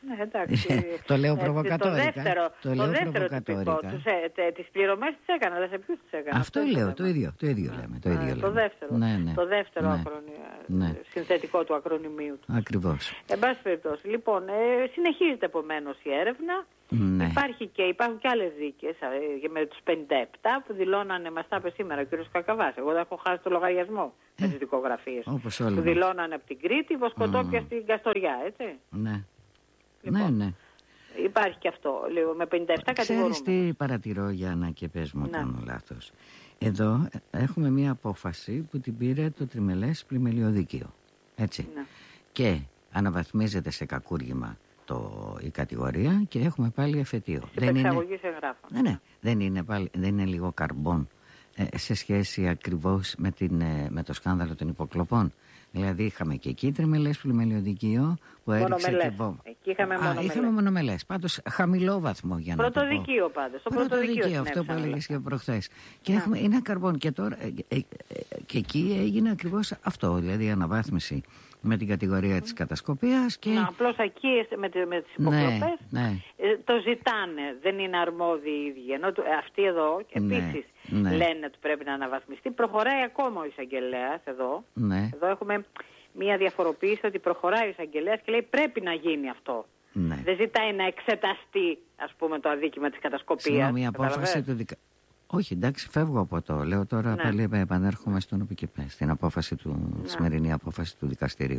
Ναι, εντάξει. Το λέω ε, προβοκατόρικα. Το δεύτερο, το το λέω δεύτερο τυπικό. Ε, τις πληρωμές τις έκανα, αλλά σε ποιους τις έκανα. Αυτό λέω, το ίδιο, το ίδιο λέμε. Το, ίδιο ε, λέμε. το δεύτερο, ναι, ναι, το δεύτερο ναι, ακρονι... ναι. συνθετικό του ακρονιμίου του. Ακριβώς. Εν πάση περιπτώσει, λοιπόν, ε, συνεχίζεται επομένως η έρευνα. Ναι. Υπάρχει και, υπάρχουν και άλλες δίκες ε, με τους πενήντα επτά που δηλώνανε, μας τα είπε σήμερα ο κ. Κακαβάς. Εγώ δεν έχω χάσει το λογαριασμό με τις δικογραφίες. Που δηλώνανε από την Κρήτη, Βοσκοτόπια mm. στην Καστοριά, έτσι. Ναι. Λοιπόν, ναι, ναι. Υπάρχει και αυτό, λίγο, με πενήντα επτά κατηγορούμε. Ξέρεις τι παρατηρώ, Γιάννα, και πες μου, ναι. κάνω λάθος. Εδώ έχουμε μία απόφαση που την πήρε το τριμελές πλημελιωδικείο. Έτσι. Ναι. Και αναβαθμίζεται σε κακούργημα το, η κατηγορία και έχουμε πάλι εφετείο. Δεν είναι, εγγράφων. Ναι, ναι. Δεν είναι, πάλι, δεν είναι λίγο καρμπών ε, σε σχέση ακριβώς με, την, ε, με το σκάνδαλο των υποκλοπών. Δηλαδή είχαμε και εκεί τριμελές πλημελιωδικείο που έριξε και βόμβα. Εκεί είχαμε μονομελές. Είχαμε μονομελές. Πάντως χαμηλό βαθμό για να πρωτοδικείο το πω. πάντως. Το πρωτοδικείο, αυτό που έλεγες και προχθές. Και yeah. έχουμε, είναι καρμπών και τώρα ε, ε, ε, και εκεί έγινε ακριβώς αυτό. Δηλαδή η αναβάθμιση με την κατηγορία της κατασκοπίας και... Να, απλώς εκεί με, με τις υποκλοπές ναι, ναι. Ε, το ζητάνε, δεν είναι αρμόδιοι οι ίδιοι. Ενώ το, αυτοί εδώ ναι, επίσης ναι. λένε ότι πρέπει να αναβαθμιστεί. Προχωράει ακόμα ο εισαγγελέας εδώ. Ναι. Εδώ έχουμε μία διαφοροποίηση ότι προχωράει ο εισαγγελέας και λέει πρέπει να γίνει αυτό. Ναι. Δεν ζητάει να εξεταστεί, ας πούμε, το αδίκημα της κατασκοπίας. Συγγνώμη, η απόφαση του δικα... Όχι, εντάξει, φεύγω από το. Λέω τώρα ναι. πάλι επανέρχομαι στον ΟΠΚΠ, στην απόφαση του, ναι. σημερινή απόφαση του δικαστηρίου.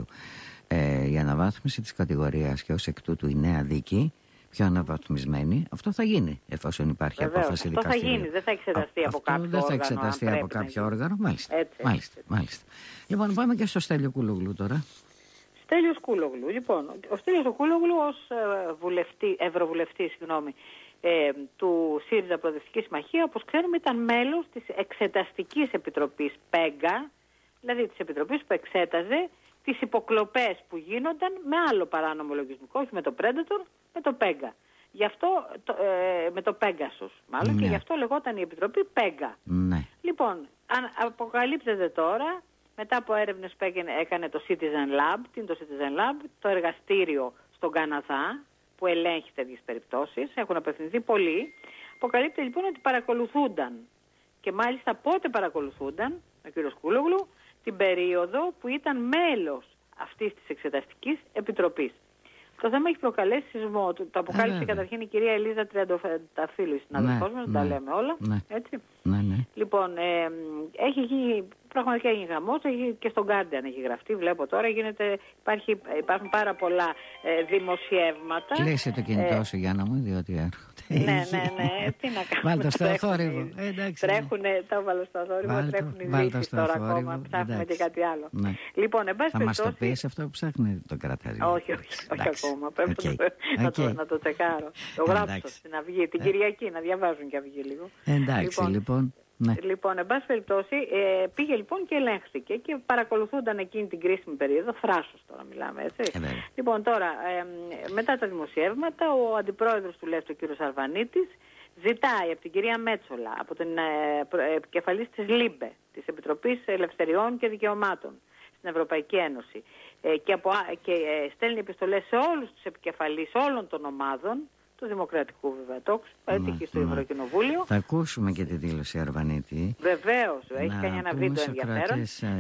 Ε, η αναβάθμιση της κατηγορίας και ως εκ τούτου η νέα δίκη, πιο αναβαθμισμένη, αυτό θα γίνει εφόσον υπάρχει Βεβαίως, απόφαση αυτό δικαστηρίου. Θα γίνει, δεν θα εξεταστεί Α, από κάποιο όργανο. Δεν θα εξεταστεί από κάποιο όργανο, μάλιστα. Έτσι, μάλιστα, έτσι. μάλιστα. Λοιπόν, πάμε και στο Στέλιο Κούλογλου τώρα. Στέλιος Κούλογλου. Λοιπόν, ο Στέλιος Κούλογλου ως βουλευτή, ευρωβουλευτής, συγγνώμη, ε, του ΣΥΡΙΖΑ Προοδευτική Συμμαχία, όπως ξέρουμε, ήταν μέλος της Εξεταστικής Επιτροπής ΠΕΓΚΑ, δηλαδή της Επιτροπής που εξέταζε τις υποκλοπές που γίνονταν με άλλο παράνομο λογισμικό, όχι με το Predator, με το ΠΕΓΚΑ. Γι' αυτό, το, ε, με το Pegasus μάλλον, ναι. και γι' αυτό λεγόταν η Επιτροπή ΠΕΓΚΑ. Ναι. Λοιπόν, αν αποκαλύπτεται τώρα, μετά από έρευνες που έκανε το Citizen Lab, τι είναι το Citizen Lab, το εργαστήριο στον Καναδά, που ελέγχει τέτοιες περιπτώσεις, έχουν απευθυνθεί πολλοί. Αποκαλύπτεται λοιπόν ότι παρακολουθούνταν. Και μάλιστα πότε παρακολουθούνταν, ο κ. Κούλογλου, την περίοδο που ήταν μέλος αυτής της Εξεταστικής Επιτροπής. Το θέμα έχει προκαλέσει σεισμό. Το, το αποκάλυψε ε, καταρχήν η κυρία Ελίζα Τριανταφύλλου, η συναδελφός μας, τα λέμε όλα. Ναι, έτσι. Ναι, ναι. Λοιπόν, ε, έχει γίνει, πραγματικά έχει γαμός, έχει, και στον Guardian έχει γραφτεί, βλέπω τώρα, γίνεται, υπάρχει, υπάρχουν πάρα πολλά ε, δημοσιεύματα. Κλείσε το κινητό ε, σου, Γιάννα μου, διότι έρχονται. Ναι, ναι, ναι, τι να κάνουμε. Βάλτε στο θόρυβο. Τρέχουνε, τα βάλω στο θόρυβο, τρέχουν οι δίκες τώρα ακόμα, ψάχνουμε και κάτι άλλο. Ναι. Λοιπόν, εν πάση θα περιπτώσει... μας το πεις αυτό που ψάχνει το κρατάζει. Όχι, όχι, όχι ακόμα, πρέπει okay. να, το, να το τσεκάρω. Το γράψω στην Αυγή, την Κυριακή, να διαβάζουν και Αυγή λίγο. Εντάξει, λοιπόν. Ναι. Λοιπόν, εν πάση περιπτώσει, ε, πήγε λοιπόν και ελέγχθηκε και παρακολουθούνταν εκείνη την κρίσιμη περίοδο. Θράσος τώρα μιλάμε, έτσι. Ε, λοιπόν, τώρα, ε, μετά τα δημοσιεύματα, ο αντιπρόεδρος του ΛΕΦΤ, ο κ. Αρβανίτης, ζητάει από την κυρία Μέτσολα, από την ε, επικεφαλής της ΛΥΜΠΕ, της Επιτροπής Ελευθεριών και Δικαιωμάτων στην Ευρωπαϊκή Ένωση, ε, και, από, και ε, στέλνει επιστολές σε όλους τους επικεφαλείς όλων των ομάδων, του Δημοκρατικού βέβαια τόξου, έτυχε στο Ευρωκοινοβούλιο. Θα ακούσουμε και τη δήλωση Αρβανίτη. Βεβαίως, έχει κάνει ένα βίντεο ενδιαφέρον.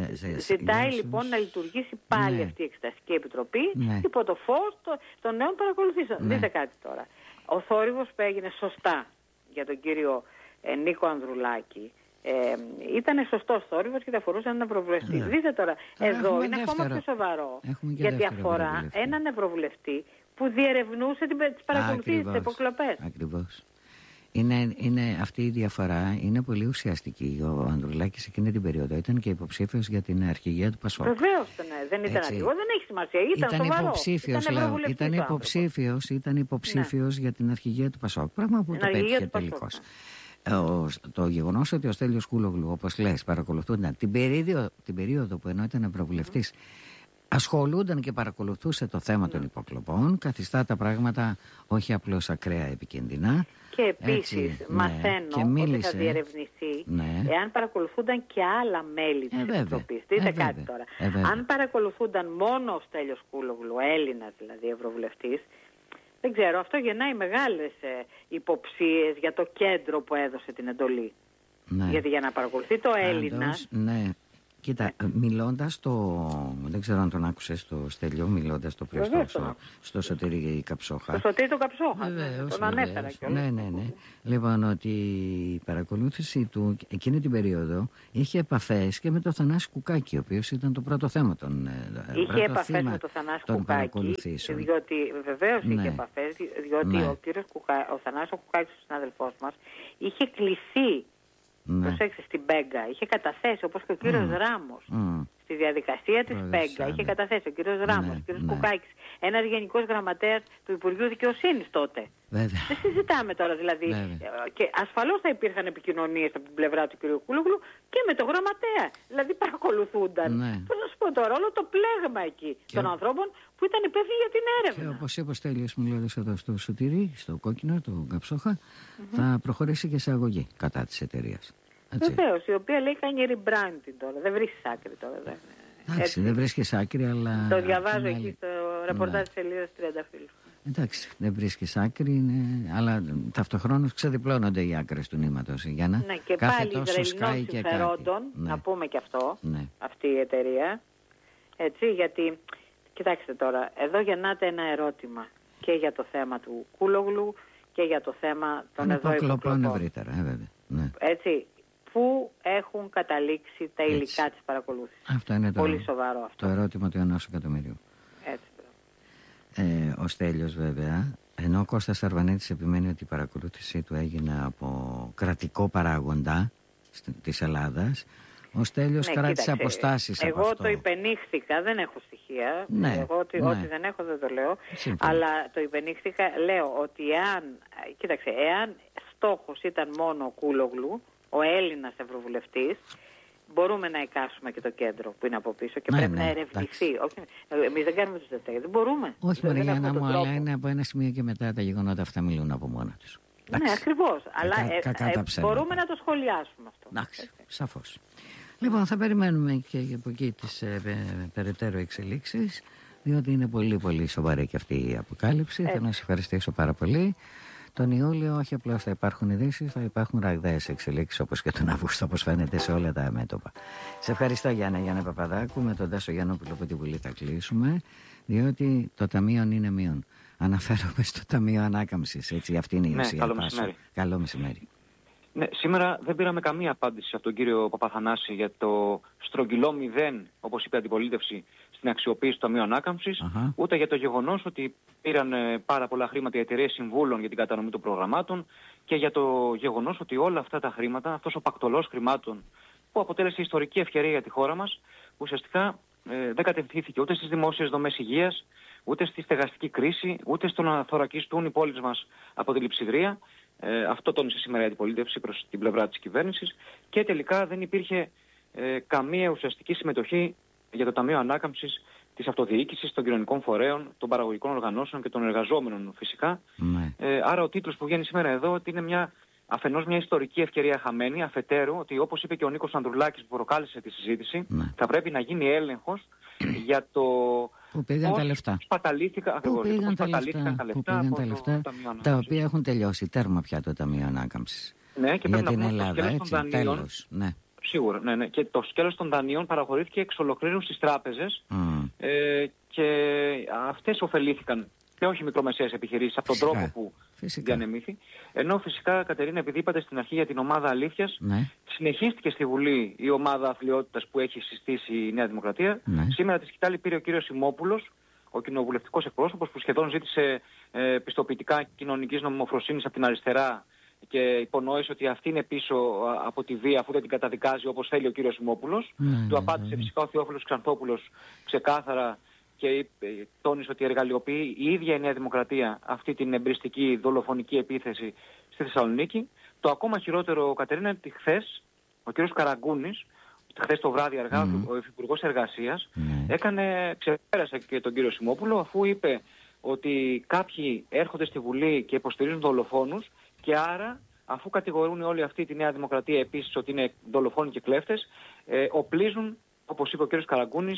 Ζητάει λοιπόν να λειτουργήσει πάλι ναι. αυτή η Εξεταστική Επιτροπή ναι. υπό το φως το, των νέων παρακολουθήσεων. Ναι. Δείτε κάτι τώρα. Ο θόρυβος που έγινε σωστά για τον κύριο ε, Νίκο Ανδρουλάκη. Ε, ήταν σωστός θόρυβος και θα αφορούσε έναν ευρωβουλευτή. Yeah. Δείτε τώρα, Άρα εδώ είναι δεύτερο. ακόμα πιο σοβαρό. Γιατί αφορά έναν ευρωβουλευτή που διερευνούσε τις παρακολουθήσεις, τις υποκλοπές. Ακριβώς. Είναι, είναι αυτή η διαφορά είναι πολύ ουσιαστική. Ο Ανδρουλάκης εκείνη την περίοδο ήταν και υποψήφιος για την αρχηγία του Πασόκ. Βεβαίως, ναι, δεν ήταν αρχηγό, δεν έχει σημασία. Ήταν, ήταν σοβαρό. Υποψήφιος, ήταν, λέω, ήταν υποψήφιος, ήταν υποψήφιος ναι. για την αρχηγία του Πασόκ. Πράγμα που την το πέτυχε τελικώς. Ο, το γεγονός ότι ο Στέλιος Κούλογλου, όπως λες, παρακολουθούνταν την περίοδο, την περίοδο που ενώ ήταν ευρωβουλευτής, ασχολούνταν και παρακολουθούσε το θέμα mm. των υποκλοπών, καθιστά τα πράγματα όχι απλώς ακραία επικίνδυνα. Και επίσης ναι, μαθαίνω και ότι θα διερευνηθεί ναι. εάν παρακολουθούνταν και άλλα μέλη της ε, Επιτροπής. Δείτε ε, κάτι τώρα. Ε, αν παρακολουθούνταν μόνο ο Στέλιος Κούλογλου, Έλληνας δηλαδή ευρωβουλευτής, Δεν ξέρω, αυτό γεννάει μεγάλες ε, υποψίες για το κέντρο που έδωσε την εντολή. Ναι. Γιατί για να παρακολουθεί το Έλληνα... Ναι. Κοίτα, μιλώντας το, δεν ξέρω αν τον άκουσες το Στέλιο, μιλώντας το πριν στο, στο, στο Σωτήρη Καψόχα. Στο Σωτήρη το Καψόχα, βεβαίως, τον ανέφερα κιόλας. Ναι, ναι, ναι. Λοιπόν, ότι η παρακολούθηση του εκείνη την περίοδο είχε επαφές και με τον Θανάση Κουκάκη, ο οποίος ήταν το πρώτο θέμα των Είχε επαφές με τον Θανάση Κουκάκη, διότι βεβαίως ναι. είχε επαφές, διότι ναι. ο κύριος Κουκά, ο Θανάσης Κουκάκης, ο συνάδελφός μας, είχε κληθεί. Ναι. Προσέξτε, στην Μπέγκα είχε καταθέσει, όπως και ο κύριος mm. Ράμος, mm. στη διαδικασία της Μπέγκα είχε καταθέσει ο κύριος Ράμος, ναι, ο κύριος ναι. Κουκάκης, ένας γενικός γραμματέας του Υπουργείου Δικαιοσύνης τότε. Βέβαια. Δεν συζητάμε τώρα δηλαδή. Βέβαια. Και ασφαλώς θα υπήρχαν επικοινωνίες από την πλευρά του κύριου Κούλογλου και με τον γραμματέα. Δηλαδή παρακολουθούνταν. Ναι. Πώς να σου πω τώρα, όλο το πλέγμα εκεί και των ο... ανθρώπων που ήταν υπεύθυνοι για την έρευνα. Και όπως είπε ο Στέλιος μιλώντας εδώ στο Σωτήρι, στο Κόκκινο, το Καψόχα, mm-hmm. θα προχωρήσει και σε αγωγή κατά της εταιρείας. Βεβαίως, η οποία λέει κάνει rebranding τώρα. Δεν βρίσκεις άκρη τώρα. Δεν... Εντάξει, δεν βρίσκεις άκρη, αλλά... Το διαβάζω εκεί στο ρεπορτάζ της σελίδας Τριανταφύλλου. Εντάξει, δεν βρίσκεις άκρη, είναι... αλλά ταυτοχρόνως ξεδιπλώνονται οι άκρες του νήματος. Για να... Ναι, και κάθε πάλι τόσο Ισραηλινών συμφερόντων, ναι. να πούμε και αυτό, ναι. αυτή η εταιρεία. Έτσι, γιατί, κοιτάξτε τώρα, εδώ γεννάται ένα ερώτημα και για το θέμα του Κούλογλου και για το θέμα των εδώ υποκλοπών. ευρύτερα, ε, βέβαια. Ναι. Έτσι, πού έχουν καταλήξει τα υλικά Έτσι. της παρακολούθησης. Αυτό είναι το, πολύ σοβαρό αυτό. Το ερώτημα του ενός εκατομμυρίου. Έτσι. Ε, ο Στέλιος βέβαια, ενώ ο Κώστας Αρβανίτης επιμένει ότι η παρακολούθησή του έγινε από κρατικό παράγοντα της Ελλάδας, ο Στέλιος ναι, κράτησε αποστάσεις εγώ από αυτό. Εγώ το υπενήχθηκα, δεν έχω στοιχεία. Ναι, εγώ ότι, ναι. ό,τι δεν έχω δεν το λέω. Σύμφωνα. Αλλά το υπενήχθηκα, λέω ότι εάν, κοίταξε, εάν στόχος ήταν μόνο ο Κούλογλου, ο Έλληνας ευρωβουλευτής, μπορούμε να εικάσουμε και το κέντρο που είναι από πίσω και ναι, πρέπει ναι, να ερευνηθεί. Εμείς δεν κάνουμε τους detectives, δεν μπορούμε. Όχι, Μαριάννα μου, αλλά είναι από ένα σημείο και μετά τα γεγονότα αυτά μιλούν από μόνα τους. Ναι, ακριβώς. Αλλά ε, κακά ε, μπορούμε να το σχολιάσουμε αυτό. Εντάξει, σαφώς. Λοιπόν, θα περιμένουμε και από εκεί τις ε, ε, περαιτέρω εξελίξεις, διότι είναι πολύ πολύ σοβαρή και αυτή η αποκάλυψη. Έτσι. Θέλω να σας ευχαριστήσω πάρα πολύ. Τον Ιούλιο όχι απλώς θα υπάρχουν ειδήσεις, θα υπάρχουν ραγδαίες εξελίξεις όπως και τον Αύγουστο, όπως φαίνεται σε όλα τα μέτωπα. Σε ευχαριστώ Γιάννα Γιάννα Παπαδάκου, με τον Τάσο Γιαννόπουλο από τη Βουλή θα κλείσουμε, διότι το Ταμείο είναι μείον. Αναφέρομαι στο Ταμείο Ανάκαμψης, έτσι, αυτή είναι η ναι, ουσία. Καλό μεσημέρι. Καλό μεσημέρι. Ναι, σήμερα δεν πήραμε καμία απάντηση από τον κύριο Παπαθανάση για το στρογγυλό μηδέν, όπως είπε η αντιπολίτευση, στην αξιοποίηση του Ταμείου Ανάκαμψης, uh-huh. ούτε για το γεγονός ότι πήραν ε, πάρα πολλά χρήματα οι εταιρείες συμβούλων για την κατανομή των προγραμμάτων και για το γεγονός ότι όλα αυτά τα χρήματα, αυτός ο πακτολός χρημάτων που αποτέλεσε ιστορική ευκαιρία για τη χώρα μας, ουσιαστικά ε, δεν κατευθύνθηκε ούτε στις δημόσιες δομές υγείας, ούτε στη στεγαστική κρίση, ούτε στο να θωρακιστούν οι πόλεις μας από τη λειψιδρία. Ε, αυτό τόνισε σήμερα η αντιπολίτευση προς την πλευρά της κυβέρνησης και τελικά δεν υπήρχε ε, καμία ουσιαστική συμμετοχή για το Ταμείο Ανάκαμψης της αυτοδιοίκησης, των κοινωνικών φορέων, των παραγωγικών οργανώσεων και των εργαζόμενων φυσικά. Ναι. Ε, άρα ο τίτλος που βγαίνει σήμερα εδώ ότι είναι μια, αφενός μια ιστορική ευκαιρία χαμένη, αφετέρου ότι όπως είπε και ο Νίκος Ανδρουλάκης που προκάλεσε τη συζήτηση, ναι. θα πρέπει να γίνει έλεγχος για το Πού πήγαν τα λεφτά. Σπαταλήθηκαν, Πού ακριβώς, πήγαν τα λεφτά, λεφτά, πού πήγαν τα λεφτά τα οποία έχουν τελειώσει. Τέρμα πια το Ταμείο Ανάκαμψης. Ναι, και για πρέπει την να Ελλάδα, το έτσι, δανείων, τέλος. Ναι. Σίγουρα, ναι, ναι. Και το σκέλος των δανείων παραχωρήθηκε εξ ολοκλήρου στις τράπεζες mm. ε, και αυτές ωφελήθηκαν και όχι μικρομεσαίες επιχειρήσεις από τον φυσικά. τρόπο που φυσικά. διανεμήθη. Ενώ φυσικά, Κατερίνα, επειδή είπατε στην αρχή για την ομάδα αλήθειας, ναι. συνεχίστηκε στη Βουλή η ομάδα αθλειότητας που έχει συστήσει η Νέα Δημοκρατία. Ναι. Σήμερα τη σκητάλη πήρε ο κύριος Σιμόπουλος, ο κοινοβουλευτικός εκπρόσωπος που σχεδόν ζήτησε ε, πιστοποιητικά κοινωνικής νομιμοφροσύνης από την αριστερά και υπονόησε ότι αυτή είναι πίσω από τη βία αφού δεν την καταδικάζει όπως θέλει ο κύριος Σιμόπουλος. Ναι, του απάντησε ναι, ναι. φυσικά ο Θεόφιλος Ξανθόπουλος ξεκάθαρα και τόνισε ότι εργαλειοποιεί η ίδια η Νέα Δημοκρατία αυτή την εμπριστική δολοφονική επίθεση στη Θεσσαλονίκη. Το ακόμα χειρότερο, Κατερίνα, είναι ότι χθες ο κύριος Καραγκούνης, χθες το βράδυ αργά, mm. ο Υφυπουργός Εργασίας, mm. έκανε, ξεπέρασε και τον κύριο Σιμόπουλο αφού είπε ότι κάποιοι έρχονται στη Βουλή και υποστηρίζουν δολοφόνους και άρα αφού κατηγορούν όλοι αυτή τη Νέα Δημοκρατία επίσης ότι είναι δολοφόνοι και κλέφτες, ε, οπλίζουν, όπως είπε ο κύριος Καραγκούνης,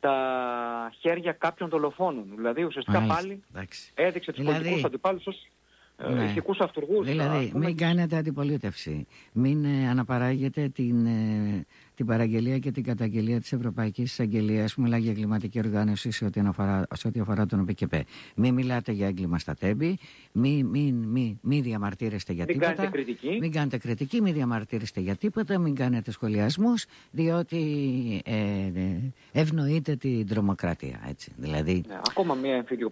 τα χέρια κάποιων δολοφόνων. Δηλαδή ουσιαστικά Μάλιστα. πάλι Εντάξει. έδειξε τους δηλαδή, πολιτικούς αντιπάλους ως ναι. ηθικούς αυτούργους. Δηλαδή μην κάνετε αντιπολίτευση. Μην ε, αναπαράγετε την, ε, την παραγγελία και την καταγγελία της Ευρωπαϊκής Εισαγγελίας που μιλάει για εγκληματική οργάνωση σε ό,τι αφορά, σε ό,τι αφορά τον ΟΠΚΠ. Μην μιλάτε για έγκλημα στα τέμπη. Μην μη, μη, μη διαμαρτύρεστε για μην τίποτα. Κάνετε κριτική. Μην κάνετε κριτική, μην διαμαρτύρεστε για τίποτα. Μην κάνετε σχολιασμούς, διότι ε, ε, ευνοείτε την τρομοκρατία. Έτσι. Δηλαδή, ναι, ακόμα μία εμφύλιο